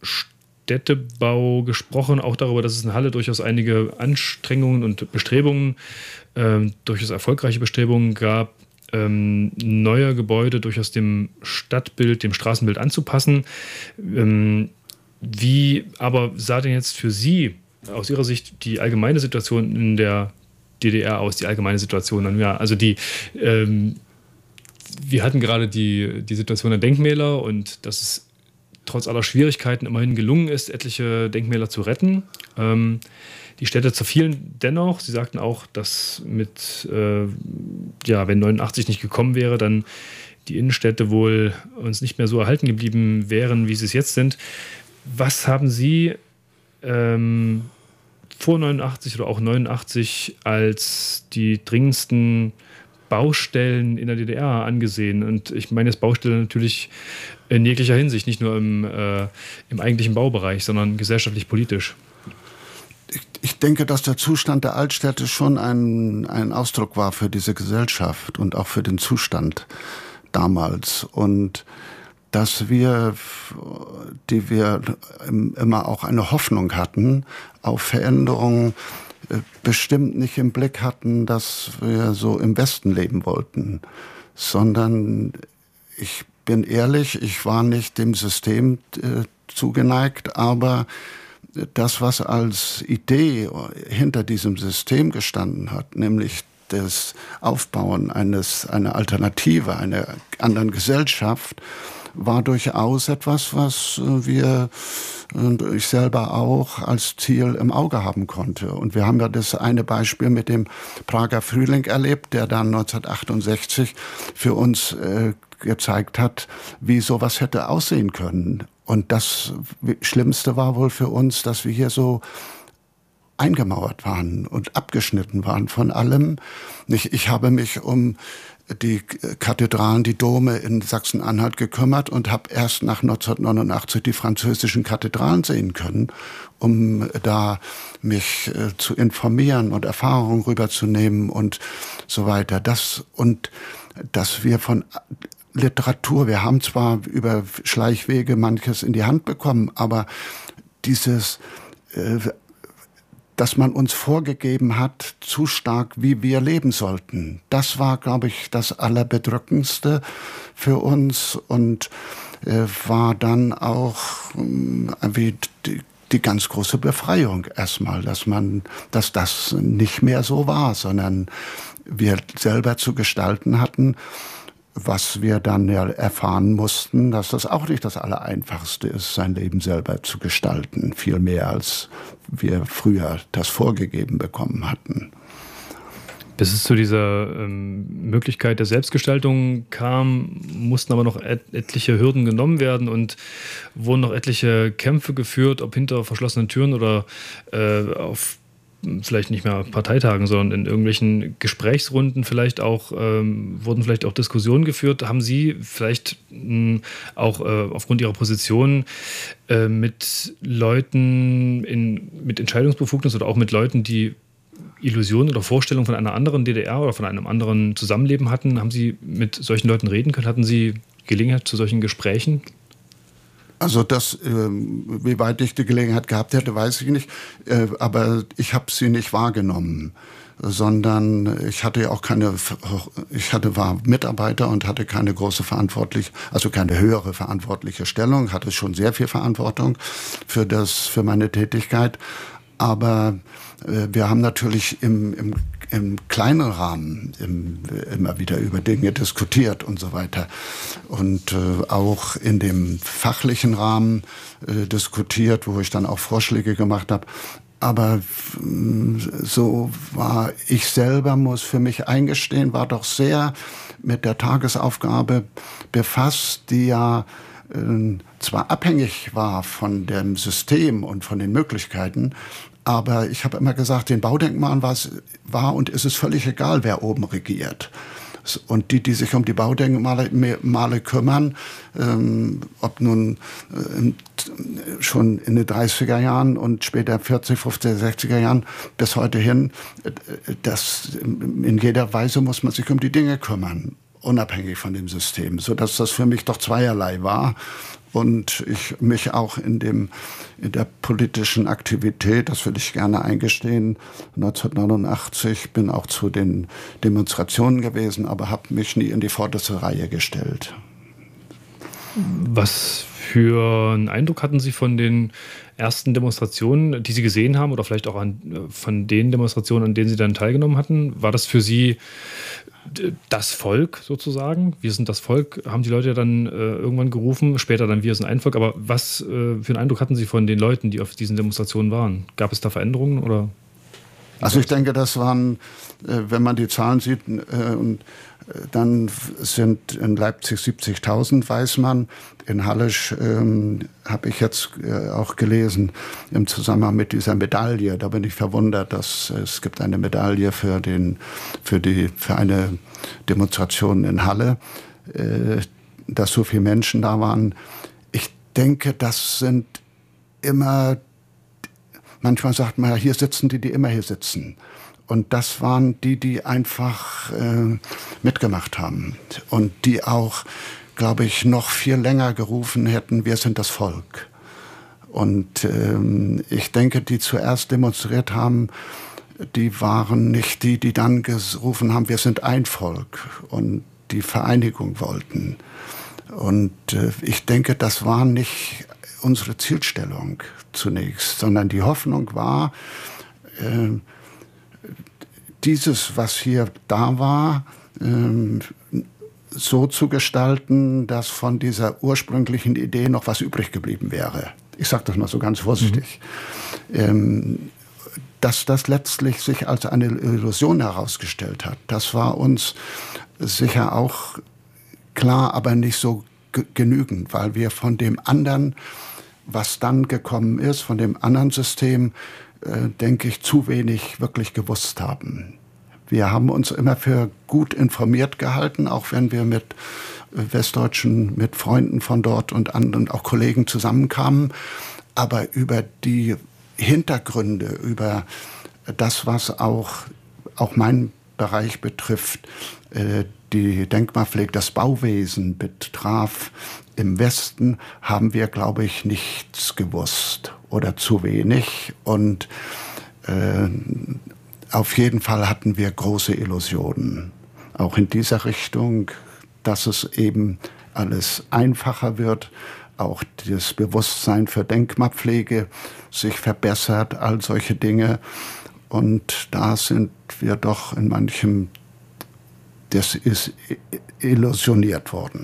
Städtebau gesprochen, auch darüber, dass es in Halle durchaus einige Anstrengungen und Bestrebungen, ähm, durchaus erfolgreiche Bestrebungen gab, ähm, neue Gebäude durchaus dem Stadtbild, dem Straßenbild anzupassen. Ähm, wie aber sah denn jetzt für Sie aus Ihrer Sicht die allgemeine Situation in der D D R aus, die allgemeine Situation? Ja, also die ähm, wir hatten gerade die, die Situation der Denkmäler und dass es trotz aller Schwierigkeiten immerhin gelungen ist, etliche Denkmäler zu retten. Ähm, die Städte zerfielen dennoch. Sie sagten auch, dass mit, äh, ja, wenn neunundachtzig nicht gekommen wäre, dann die Innenstädte wohl uns nicht mehr so erhalten geblieben wären, wie sie es jetzt sind. Was haben Sie ähm, vor neunundachtzig oder auch neunundachtzig als die dringendsten Baustellen in der D D R angesehen? Und ich meine jetzt Baustellen natürlich in jeglicher Hinsicht, nicht nur im, äh, im eigentlichen Baubereich, sondern gesellschaftlich, politisch. Ich, ich denke, dass der Zustand der Altstädte schon ein, ein Ausdruck war für diese Gesellschaft und auch für den Zustand damals. Und dass wir, die wir immer auch eine Hoffnung hatten auf Veränderungen, bestimmt nicht im Blick hatten, dass wir so im Westen leben wollten, sondern ich bin ehrlich, ich war nicht dem System äh, zugeneigt, aber das, was als Idee hinter diesem System gestanden hat, nämlich das Aufbauen eines, einer Alternative, einer anderen Gesellschaft, war durchaus etwas, was wir und ich selber auch als Ziel im Auge haben konnte. Und wir haben ja das eine Beispiel mit dem Prager Frühling erlebt, der dann neunzehnhundertachtundsechzig für uns äh, gezeigt hat, wie sowas hätte aussehen können. Und das Schlimmste war wohl für uns, dass wir hier so eingemauert waren und abgeschnitten waren von allem. Ich, ich habe mich um die Kathedralen, die Dome in Sachsen-Anhalt gekümmert und habe erst nach neunzehnhundertneunundachtzig die französischen Kathedralen sehen können, um da mich äh, zu informieren und Erfahrungen rüberzunehmen und so weiter. Das und dass wir von Literatur, wir haben zwar über Schleichwege manches in die Hand bekommen, aber dieses äh, dass man uns vorgegeben hat, zu stark, wie wir leben sollten. Das war, glaube ich, das Allerbedrückendste für uns und äh, war dann auch äh, wie die, die ganz große Befreiung erstmal, dass man, dass das nicht mehr so war, sondern wir selber zu gestalten hatten, was wir dann ja erfahren mussten, dass das auch nicht das Allereinfachste ist, sein Leben selber zu gestalten, viel mehr als wir früher das vorgegeben bekommen hatten. Bis es zu dieser ähm, Möglichkeit der Selbstgestaltung kam, mussten aber noch et- etliche Hürden genommen werden und wurden noch etliche Kämpfe geführt, ob hinter verschlossenen Türen oder äh, auf vielleicht nicht mehr Parteitagen, sondern in irgendwelchen Gesprächsrunden vielleicht auch, ähm, wurden vielleicht auch Diskussionen geführt. Haben Sie vielleicht mh, auch äh, aufgrund Ihrer Position äh, mit Leuten in, mit Entscheidungsbefugnis oder auch mit Leuten, die Illusionen oder Vorstellungen von einer anderen D D R oder von einem anderen Zusammenleben hatten, haben Sie mit solchen Leuten reden können? Hatten Sie Gelegenheit zu solchen Gesprächen? Also das, äh, wie weit ich die Gelegenheit gehabt hätte, weiß ich nicht. Äh, aber ich habe sie nicht wahrgenommen, sondern ich hatte ja auch keine, ich hatte, war Mitarbeiter und hatte keine große verantwortliche, also keine höhere verantwortliche Stellung, hatte schon sehr viel Verantwortung für das, für meine Tätigkeit. Aber äh, wir haben natürlich im, im, im kleinen Rahmen im, immer wieder über Dinge diskutiert und so weiter. Und äh, auch in dem fachlichen Rahmen äh, diskutiert, wo ich dann auch Vorschläge gemacht habe. Aber so war ich selber, muss für mich eingestehen, war doch sehr mit der Tagesaufgabe befasst, die ja äh, zwar abhängig war von dem System und von den Möglichkeiten, aber ich habe immer gesagt, den Baudenkmalen war, es, war und ist es völlig egal, wer oben regiert. Und die, die sich um die Baudenkmale Male kümmern, ähm, ob nun äh, schon in den dreißiger Jahren und später vierzig, fünfzig, sechziger Jahren bis heute hin, äh, das, in jeder Weise muss man sich um die Dinge kümmern, unabhängig von dem System, sodass das für mich doch zweierlei war. Und ich mich auch in, dem, in der politischen Aktivität, das will ich gerne eingestehen, neunzehnhundertneunundachtzig bin auch zu den Demonstrationen gewesen, aber habe mich nie in die vorderste Reihe gestellt. Was für einen Eindruck hatten Sie von den ersten Demonstrationen, die Sie gesehen haben, oder vielleicht auch an, von den Demonstrationen, an denen Sie dann teilgenommen hatten? War das für Sie das Volk sozusagen? Wir sind das Volk, haben die Leute ja dann äh, irgendwann gerufen, später dann wir sind ein Volk. Aber was äh, für einen Eindruck hatten Sie von den Leuten, die auf diesen Demonstrationen waren? Gab es da Veränderungen oder? Also ich denke, das waren, äh, wenn man die Zahlen sieht, äh, und dann sind in Leipzig siebzigtausend, weiß man. In Hallesch ähm, habe ich jetzt äh, auch gelesen, im Zusammenhang mit dieser Medaille. Da bin ich verwundert, dass äh, es gibt eine Medaille für, den, für, die, für eine Demonstration in Halle, äh, dass so viele Menschen da waren. Ich denke, das sind immer, manchmal sagt man, hier sitzen die, die immer hier sitzen. Und das waren die, die einfach äh, mitgemacht haben und die auch, glaube ich, noch viel länger gerufen hätten, wir sind das Volk. Und ähm, ich denke, die zuerst demonstriert haben, die waren nicht die, die dann gerufen haben, wir sind ein Volk und die Vereinigung wollten. Und äh, ich denke, das war nicht unsere Zielstellung zunächst, sondern die Hoffnung war, äh, dieses, was hier da war, ähm, so zu gestalten, dass von dieser ursprünglichen Idee noch was übrig geblieben wäre. Ich sage das mal so ganz vorsichtig. Mhm. Ähm, dass das letztlich sich als eine Illusion herausgestellt hat, das war uns sicher auch klar, aber nicht so g- genügend, weil wir von dem anderen, was dann gekommen ist, von dem anderen System, äh, denke ich, zu wenig wirklich gewusst haben. Wir haben uns immer für gut informiert gehalten, auch wenn wir mit Westdeutschen, mit Freunden von dort und anderen auch Kollegen zusammenkamen. Aber über die Hintergründe, über das, was auch, auch meinen Bereich betrifft, äh, die Denkmalpflege, das Bauwesen betraf, im Westen haben wir, glaube ich, nichts gewusst oder zu wenig. Und äh, auf jeden Fall hatten wir große Illusionen, auch in dieser Richtung, dass es eben alles einfacher wird, auch das Bewusstsein für Denkmalpflege sich verbessert, all solche Dinge. Und da sind wir doch in manchem, das ist illusioniert worden.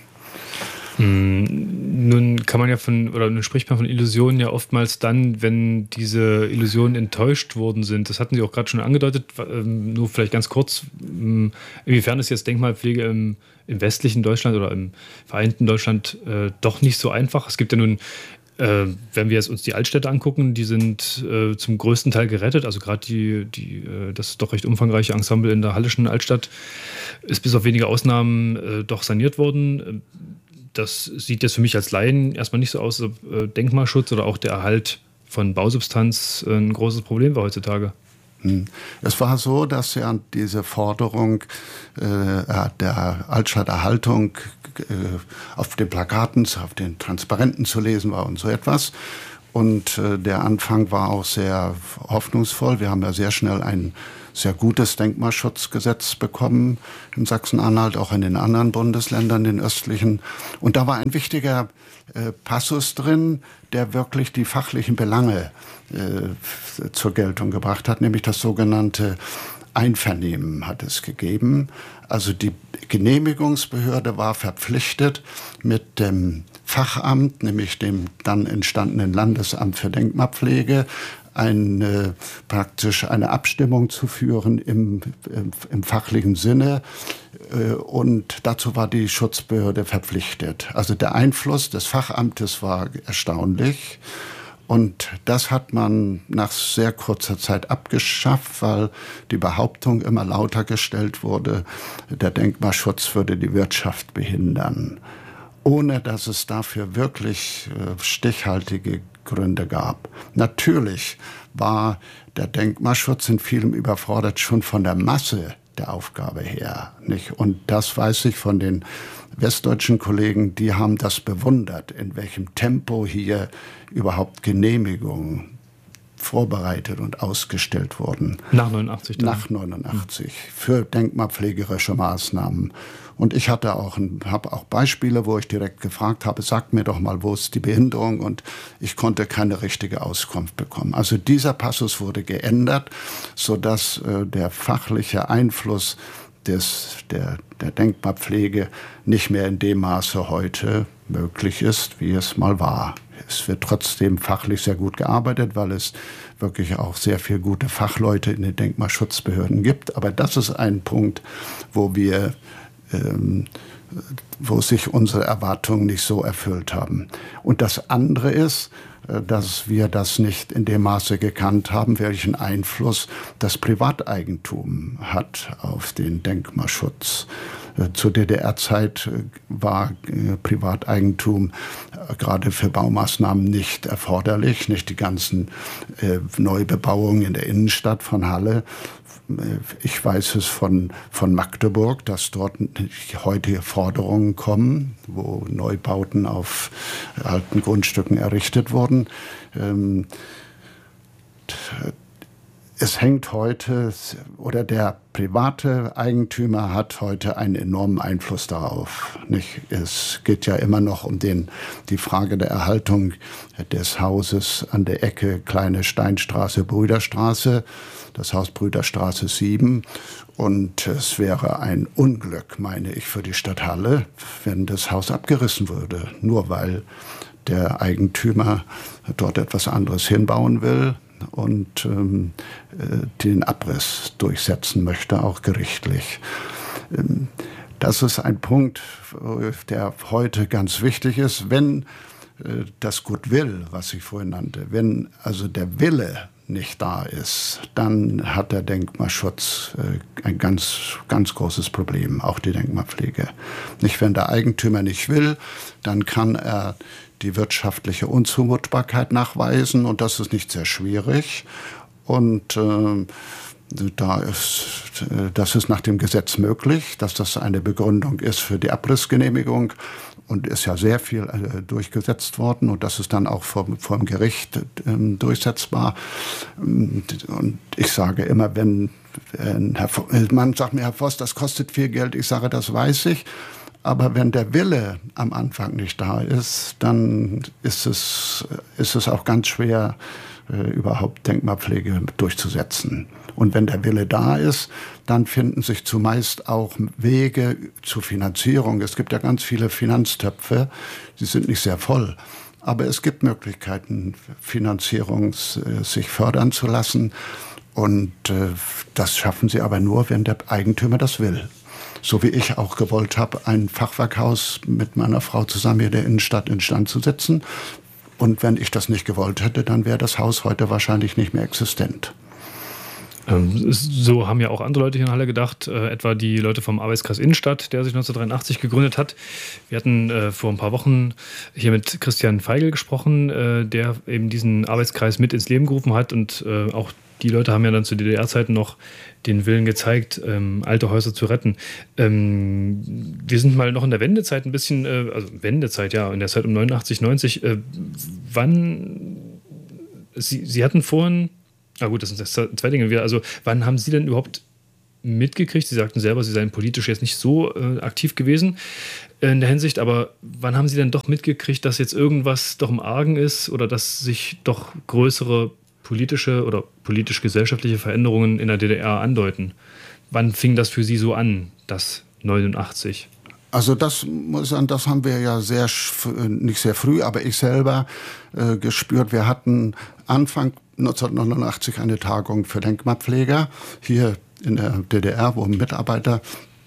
Hm, nun kann man ja von, oder nun spricht man von Illusionen ja oftmals dann, wenn diese Illusionen enttäuscht worden sind. Das hatten Sie auch gerade schon angedeutet, ähm, nur vielleicht ganz kurz, ähm, inwiefern ist jetzt Denkmalpflege im, im westlichen Deutschland oder im vereinten Deutschland äh, doch nicht so einfach? Es gibt ja nun Äh, wenn wir jetzt uns die Altstädte angucken, die sind äh, zum größten Teil gerettet. Also gerade die, die, äh, das doch recht umfangreiche Ensemble in der Hallischen Altstadt ist bis auf wenige Ausnahmen äh, doch saniert worden. Das sieht jetzt für mich als Laien erstmal nicht so aus, als ob äh, Denkmalschutz oder auch der Erhalt von Bausubstanz äh, ein großes Problem war heutzutage. Es war so, dass ja diese Forderung äh, der Altstadterhaltung äh, auf den Plakaten, auf den Transparenten zu lesen war und so etwas. Und äh, der Anfang war auch sehr hoffnungsvoll. Wir haben ja sehr schnell ein sehr gutes Denkmalschutzgesetz bekommen in Sachsen-Anhalt, auch in den anderen Bundesländern, den östlichen. Und da war ein wichtiger äh, Passus drin, der wirklich die fachlichen Belange äh, zur Geltung gebracht hat, nämlich das sogenannte Einvernehmen hat es gegeben. Also die Genehmigungsbehörde war verpflichtet, mit dem Fachamt, nämlich dem dann entstandenen Landesamt für Denkmalpflege, eine, praktisch eine Abstimmung zu führen im, im, im fachlichen Sinne. Und dazu war die Schutzbehörde verpflichtet. Also der Einfluss des Fachamtes war erstaunlich. Und das hat man nach sehr kurzer Zeit abgeschafft, weil die Behauptung immer lauter gestellt wurde, der Denkmalschutz würde die Wirtschaft behindern, ohne dass es dafür wirklich äh, stichhaltige Gründe gab. Natürlich war der Denkmalschutz in vielem überfordert, schon von der Masse der Aufgabe her, nicht? Und das weiß ich von den westdeutschen Kollegen, die haben das bewundert, in welchem Tempo hier überhaupt Genehmigungen vorbereitet und ausgestellt wurden. Nach neunundachtzig dann. Nach neunundachtzig. Mhm. Für denkmalpflegerische Maßnahmen. Und ich hatte auch, habe auch Beispiele, wo ich direkt gefragt habe, sagt mir doch mal, wo ist die Behinderung? Und ich konnte keine richtige Auskunft bekommen. Also dieser Passus wurde geändert, sodass äh, der fachliche Einfluss des, der, der Denkmalpflege nicht mehr in dem Maße heute möglich ist, wie es mal war. Es wird trotzdem fachlich sehr gut gearbeitet, weil es wirklich auch sehr viele gute Fachleute in den Denkmalschutzbehörden gibt. Aber das ist ein Punkt, wo wir ähm, wo sich unsere Erwartungen nicht so erfüllt haben. Und das andere ist, dass wir das nicht in dem Maße gekannt haben, welchen Einfluss das Privateigentum hat auf den Denkmalschutz. Zur D D R-Zeit war Privateigentum gerade für Baumaßnahmen nicht erforderlich. Nicht die ganzen Neubebauungen in der Innenstadt von Halle. Ich weiß es von, von Magdeburg, dass dort heute Forderungen kommen, wo Neubauten auf alten Grundstücken errichtet wurden. Ähm, es hängt heute, oder der private Eigentümer hat heute einen enormen Einfluss darauf. Nicht? Es geht ja immer noch um den, die Frage der Erhaltung des Hauses an der Ecke Kleine Steinstraße, Brüderstraße. Das Haus Brüderstraße sieben. Und es wäre ein Unglück, meine ich, für die Stadt Halle, wenn das Haus abgerissen würde. Nur weil der Eigentümer dort etwas anderes hinbauen will und ähm, den Abriss durchsetzen möchte, auch gerichtlich. Ähm, das ist ein Punkt, der heute ganz wichtig ist. Wenn äh, das Goodwill, was ich vorhin nannte, wenn also der Wille nicht da ist, dann hat der Denkmalschutz äh, ein ganz, ganz großes Problem, auch die Denkmalpflege. Nicht, wenn der Eigentümer nicht will, dann kann er die wirtschaftliche Unzumutbarkeit nachweisen und das ist nicht sehr schwierig. Und äh, da ist, äh, das ist nach dem Gesetz möglich, dass das eine Begründung ist für die Abrissgenehmigung. Und ist ja sehr viel äh, durchgesetzt worden und das ist dann auch vom, vom Gericht äh, durchsetzbar. Und ich sage immer, wenn äh, Herr, man sagt mir, Herr Voss, das kostet viel Geld, ich sage, das weiß ich. Aber wenn der Wille am Anfang nicht da ist, dann ist es, ist es auch ganz schwer, äh, überhaupt Denkmalpflege durchzusetzen. Und wenn der Wille da ist, dann finden sich zumeist auch Wege zur Finanzierung. Es gibt ja ganz viele Finanztöpfe, die sind nicht sehr voll. Aber es gibt Möglichkeiten, Finanzierung äh, sich fördern zu lassen. Und äh, das schaffen sie aber nur, wenn der Eigentümer das will. So wie ich auch gewollt habe, ein Fachwerkhaus mit meiner Frau zusammen in der Innenstadt instand zu setzen. Und wenn ich das nicht gewollt hätte, dann wäre das Haus heute wahrscheinlich nicht mehr existent. Ähm, so haben ja auch andere Leute hier in Halle gedacht, äh, etwa die Leute vom Arbeitskreis Innenstadt, der sich neunzehnhundertdreiundachtzig gegründet hat. Wir hatten äh, vor ein paar Wochen hier mit Christian Feigl gesprochen, äh, der eben diesen Arbeitskreis mit ins Leben gerufen hat, und äh, auch die Leute haben ja dann zu D D R-Zeiten noch den Willen gezeigt, ähm, alte Häuser zu retten. Ähm, wir sind mal noch in der Wendezeit ein bisschen, äh, also Wendezeit, ja, in der Zeit um neunundachtzig, neunzig. Äh, wann, Sie, Sie hatten vorhin, ah gut, das sind das zwei Dinge wieder, also wann haben Sie denn überhaupt mitgekriegt, Sie sagten selber, Sie seien politisch jetzt nicht so äh, aktiv gewesen in der Hinsicht, aber wann haben Sie denn doch mitgekriegt, dass jetzt irgendwas doch im Argen ist oder dass sich doch größere politische oder politisch-gesellschaftliche Veränderungen in der D D R andeuten? Wann fing das für Sie so an, das neunundachtzig? Also das muss ich sagen, das haben wir ja sehr, nicht sehr früh, aber ich selber äh, gespürt. Wir hatten Anfang neunzehnhundertneunundachtzig eine Tagung für Denkmalpfleger hier in der D D R, wo Mitarbeiter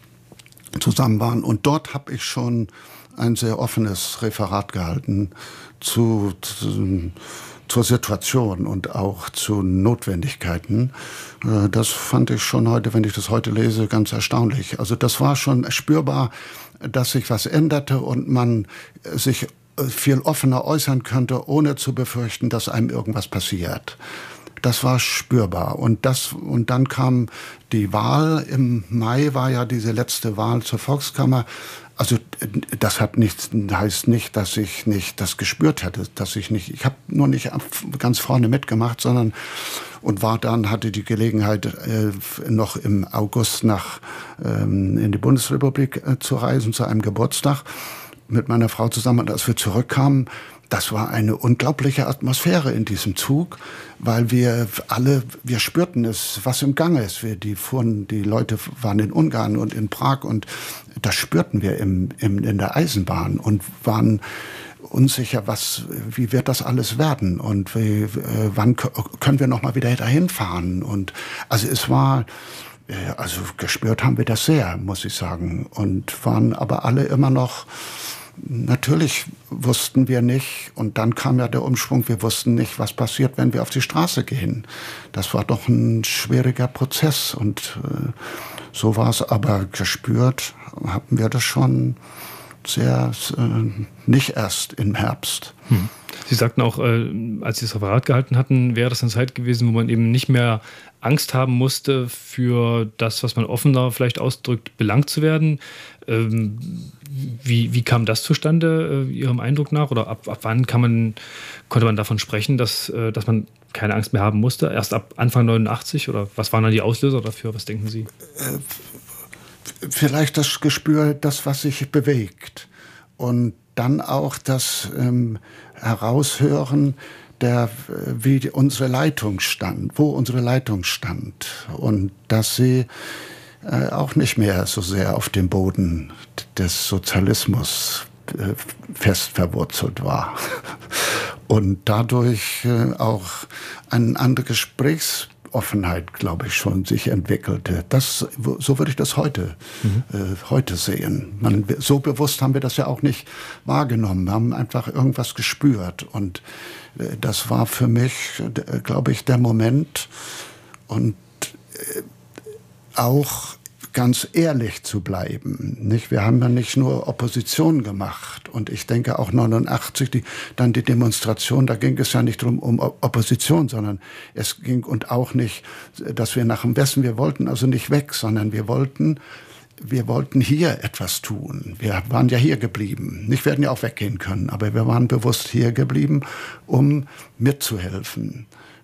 zusammen waren. Und dort habe ich schon ein sehr offenes Referat gehalten zu, zu zur Situation und auch zu Notwendigkeiten. Das fand ich schon heute, wenn ich das heute lese, ganz erstaunlich. Also das war schon spürbar, dass sich was änderte und man sich viel offener äußern könnte, ohne zu befürchten, dass einem irgendwas passiert. Das war spürbar. Und, das, und dann kam die Wahl. Im Mai war ja diese letzte Wahl zur Volkskammer. Also das hat nicht, heißt nicht, dass ich nicht das gespürt hätte, dass ich nicht, ich habe nur nicht ganz vorne mitgemacht, sondern und war dann, hatte die Gelegenheit, äh, noch im August nach ähm, in die Bundesrepublik äh, zu reisen, zu einem Geburtstag mit meiner Frau zusammen. Und als wir zurückkamen, das war eine unglaubliche Atmosphäre in diesem Zug, weil wir alle, wir spürten es, was im Gange ist. Wir, die fuhren, die Leute waren in Ungarn und in Prag und das spürten wir im, im, in der Eisenbahn und waren unsicher, was, wie wird das alles werden und wie, äh, wann können wir noch mal wieder dahin fahren. Und also es war, äh, also gespürt haben wir das sehr, muss ich sagen, und waren aber alle immer noch. Natürlich wussten wir nicht, und dann kam ja der Umschwung, wir wussten nicht, was passiert, wenn wir auf die Straße gehen. Das war doch ein schwieriger Prozess und äh, so war es, aber gespürt haben wir das schon sehr, äh, nicht erst im Herbst. Hm. Sie sagten auch, äh, als Sie das Referat gehalten hatten, wäre das eine Zeit gewesen, wo man eben nicht mehr Angst haben musste, für das, was man offener vielleicht ausdrückt, belangt zu werden. Ähm, wie, wie kam das zustande, äh, Ihrem Eindruck nach? Oder ab, ab wann kann man, konnte man davon sprechen, dass, äh, dass man keine Angst mehr haben musste? Erst ab Anfang neunundachtzig? Oder was waren dann die Auslöser dafür? Was denken Sie? Äh, vielleicht das Gespür, das, was sich bewegt. Und dann auch das ähm, Heraushören, der, wie die, unsere Leitung stand, wo unsere Leitung stand. Und dass sie äh, auch nicht mehr so sehr auf dem Boden des Sozialismus äh, fest verwurzelt war. Und dadurch äh, auch eine andere Gesprächsoffenheit, glaube ich, schon sich entwickelte. Das, so würde ich das heute, mhm. äh, heute sehen. Man, so bewusst haben wir das ja auch nicht wahrgenommen. Wir haben einfach irgendwas gespürt. Und äh, das war für mich, äh, glaube ich, der Moment. Und äh, auch ganz ehrlich zu bleiben. Nicht? Wir haben ja nicht nur Opposition gemacht. Und ich denke auch neunundachtzig, die, dann die Demonstration, da ging es ja nicht drum um Opposition, sondern es ging und auch nicht, dass wir nach dem Westen, wir wollten also nicht weg, sondern wir wollten, wir wollten hier etwas tun. Wir waren ja hier geblieben. Nicht, wir hätten ja auch weggehen können, aber wir waren bewusst hier geblieben, um mitzuhelfen.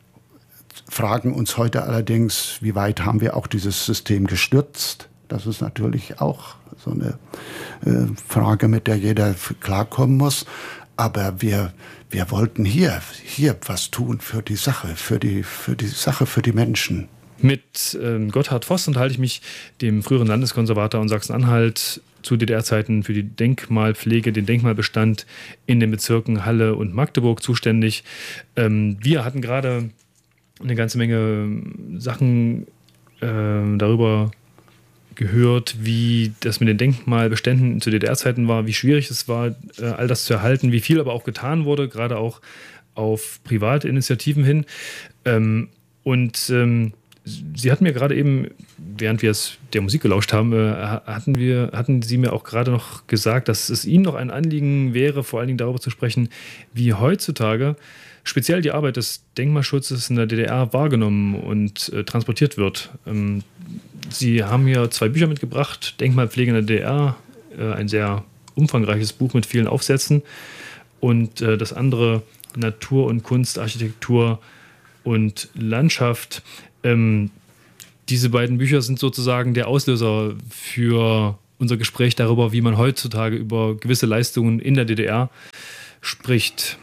Fragen uns heute allerdings, wie weit haben wir auch dieses System gestürzt? Das ist natürlich auch so eine äh, Frage, mit der jeder klarkommen muss. Aber wir, wir wollten hier, hier was tun für die Sache, für die, für die Sache, für die Menschen. Mit ähm, Gotthard Voss unterhalte ich mich, dem früheren Landeskonservator in Sachsen-Anhalt, zu D D R-Zeiten für die Denkmalpflege, den Denkmalbestand in den Bezirken Halle und Magdeburg zuständig. Ähm, wir hatten gerade eine ganze Menge Sachen äh, darüber gehört, wie das mit den Denkmalbeständen zu D D R-Zeiten war, wie schwierig es war, äh, all das zu erhalten, wie viel aber auch getan wurde, gerade auch auf private Initiativen hin. Ähm, und ähm, Sie hatten mir gerade eben, während wir es der Musik gelauscht haben, äh, hatten, wir, hatten Sie mir auch gerade noch gesagt, dass es Ihnen noch ein Anliegen wäre, vor allen Dingen darüber zu sprechen, wie heutzutage speziell die Arbeit des Denkmalschutzes in der D D R wahrgenommen und äh, transportiert wird. Ähm, Sie haben hier zwei Bücher mitgebracht, Denkmalpflege in der D D R, äh, ein sehr umfangreiches Buch mit vielen Aufsätzen, und äh, das andere Natur und Kunst, Architektur und Landschaft. Ähm, diese beiden Bücher sind sozusagen der Auslöser für unser Gespräch darüber, wie man heutzutage über gewisse Leistungen in der D D R spricht.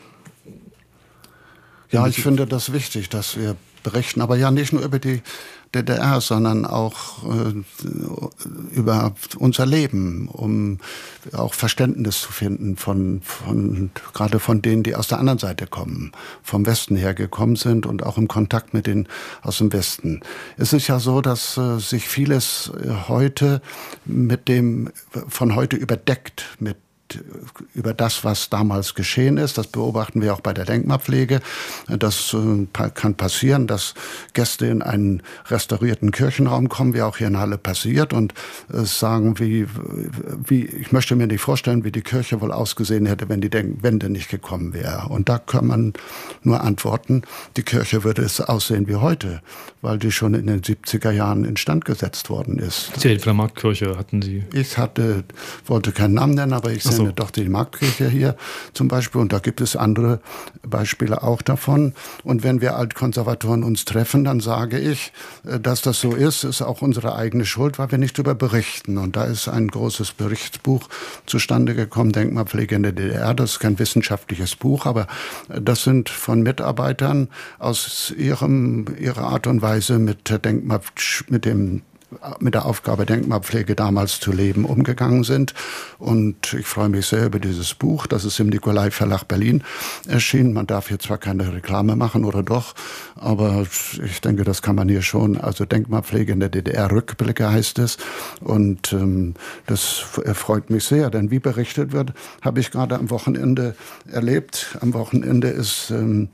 Ja, ich finde das wichtig, dass wir berichten, aber ja nicht nur über die D D R, sondern auch äh, über unser Leben, um auch Verständnis zu finden von, von, gerade von denen, die aus der anderen Seite kommen, vom Westen her gekommen sind und auch im Kontakt mit denen aus dem Westen. Es ist ja so, dass äh, sich vieles heute mit dem, von heute überdeckt mit über das, was damals geschehen ist. Das beobachten wir auch bei der Denkmalpflege. Das äh, kann passieren, dass Gäste in einen restaurierten Kirchenraum kommen, wie auch hier in Halle passiert, und äh, sagen, wie, wie, ich möchte mir nicht vorstellen, wie die Kirche wohl ausgesehen hätte, wenn die Denk- Wende nicht gekommen wäre. Und da kann man nur antworten, die Kirche würde es aussehen wie heute, weil die schon in den siebziger Jahren instand gesetzt worden ist. Die Marktkirche hatten Sie. Ich hatte, wollte keinen Namen nennen, aber ich sehe doch die Marktkirche hier zum Beispiel, und da gibt es andere Beispiele auch davon. Und wenn wir Altkonservatoren uns treffen, dann sage ich, dass das so ist, ist auch unsere eigene Schuld, weil wir nicht darüber berichten. Und da ist ein großes Berichtsbuch zustande gekommen, Denkmalpflege in der D D R. Das ist kein wissenschaftliches Buch, aber das sind von Mitarbeitern aus ihrem, ihrer Art und Weise mit Denkmal, mit dem mit der Aufgabe Denkmalpflege damals zu leben, umgegangen sind. Und ich freue mich sehr über dieses Buch. Das ist im Nicolai Verlag Berlin erschienen. Man darf hier zwar keine Reklame machen, oder doch, aber ich denke, das kann man hier schon. Also Denkmalpflege in der D D R, Rückblicke heißt es. Und ähm, das freut mich sehr, denn wie berichtet wird, habe ich gerade am Wochenende erlebt. Am Wochenende ist ähm,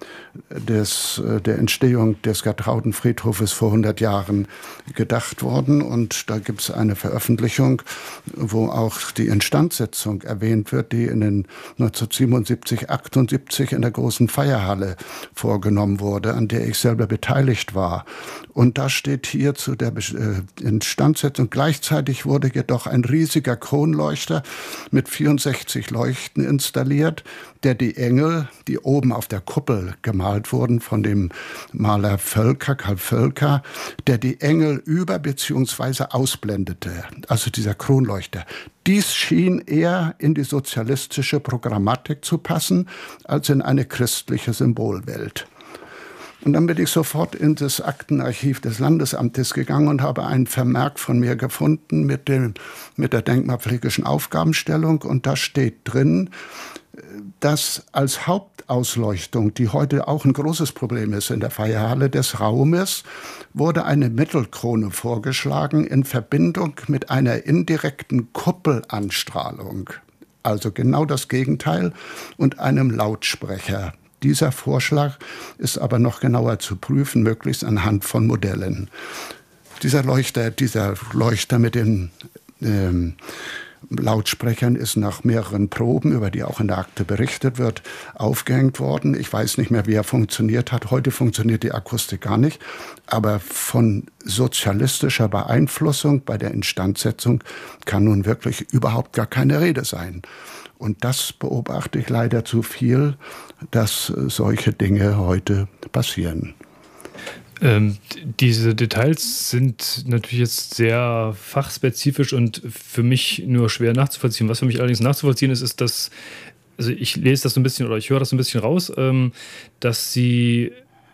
des, äh, der Entstehung des Gertraudenfriedhofes vor hundert Jahren gedacht worden. Und da gibt es eine Veröffentlichung, wo auch die Instandsetzung erwähnt wird, die in den neunzehnhundertsiebenundsiebzig, achtundsiebzig in der großen Feierhalle vorgenommen wurde, an der ich selber beteiligt war. Und da steht hier zu der äh, Instandsetzung, gleichzeitig wurde jedoch ein riesiger Kronleuchter mit vierundsechzig Leuchten installiert, der die Engel, die oben auf der Kuppel gemalt wurden von dem Maler Völker, Karl Völker, der die Engel über bzw. ausblendete, also dieser Kronleuchter. Dies schien eher in die sozialistische Programmatik zu passen, als in eine christliche Symbolwelt. Und dann bin ich sofort in das Aktenarchiv des Landesamtes gegangen und habe einen Vermerk von mir gefunden mit, dem, mit der denkmalpflegerischen Aufgabenstellung. Und da steht drin, dass als Hauptausleuchtung, die heute auch ein großes Problem ist in der Feierhalle des Raumes, wurde eine Mittelkrone vorgeschlagen in Verbindung mit einer indirekten Kuppelanstrahlung. Also genau das Gegenteil, und einem Lautsprecher. Dieser Vorschlag ist aber noch genauer zu prüfen, möglichst anhand von Modellen. Dieser Leuchter, dieser Leuchter mit den ähm, Lautsprechern ist nach mehreren Proben, über die auch in der Akte berichtet wird, aufgehängt worden. Ich weiß nicht mehr, wie er funktioniert hat. Heute funktioniert die Akustik gar nicht. Aber von sozialistischer Beeinflussung bei der Instandsetzung kann nun wirklich überhaupt gar keine Rede sein. Und das beobachte ich leider zu viel, dass solche Dinge heute passieren. Ähm, diese Details sind natürlich jetzt sehr fachspezifisch und für mich nur schwer nachzuvollziehen. Was für mich allerdings nachzuvollziehen ist, ist, dass, also ich lese das so ein bisschen oder ich höre das so ein bisschen raus, ähm, dass Sie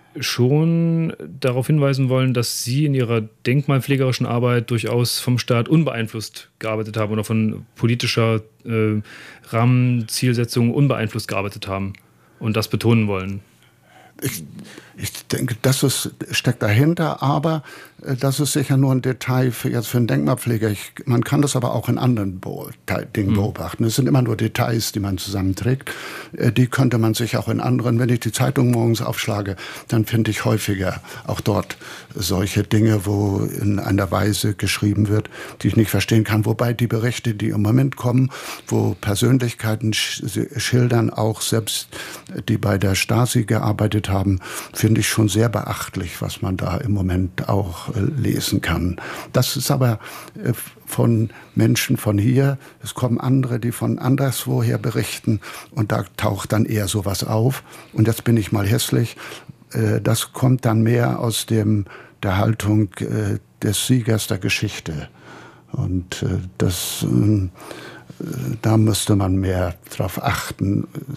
schon darauf hinweisen wollen, dass Sie in Ihrer denkmalpflegerischen Arbeit durchaus vom Staat unbeeinflusst gearbeitet haben oder von politischer äh, Rahmenzielsetzung unbeeinflusst gearbeitet haben und das betonen wollen. ich, ich denke, das ist, steckt dahinter, aber das ist sicher nur ein Detail für jetzt für einen Denkmalpfleger. Ich, man kann das aber auch in anderen Bo Dingen beobachten. Es sind immer nur Details, die man zusammenträgt. Die könnte man sich auch in anderen, wenn ich die Zeitung morgens aufschlage, dann finde ich häufiger auch dort solche Dinge, wo in einer Weise geschrieben wird, die ich nicht verstehen kann. Wobei die Berichte, die im Moment kommen, wo Persönlichkeiten sch schildern, auch selbst die bei der Stasi gearbeitet haben, finde ich schon sehr beachtlich, was man da im Moment auch lesen kann. Das ist aber von Menschen von hier. Es kommen andere, die von anderswoher berichten und da taucht dann eher sowas auf. Und jetzt bin ich mal hässlich. Das kommt dann mehr aus dem, der Haltung des Siegers der Geschichte. Und das, da müsste man mehr drauf achten,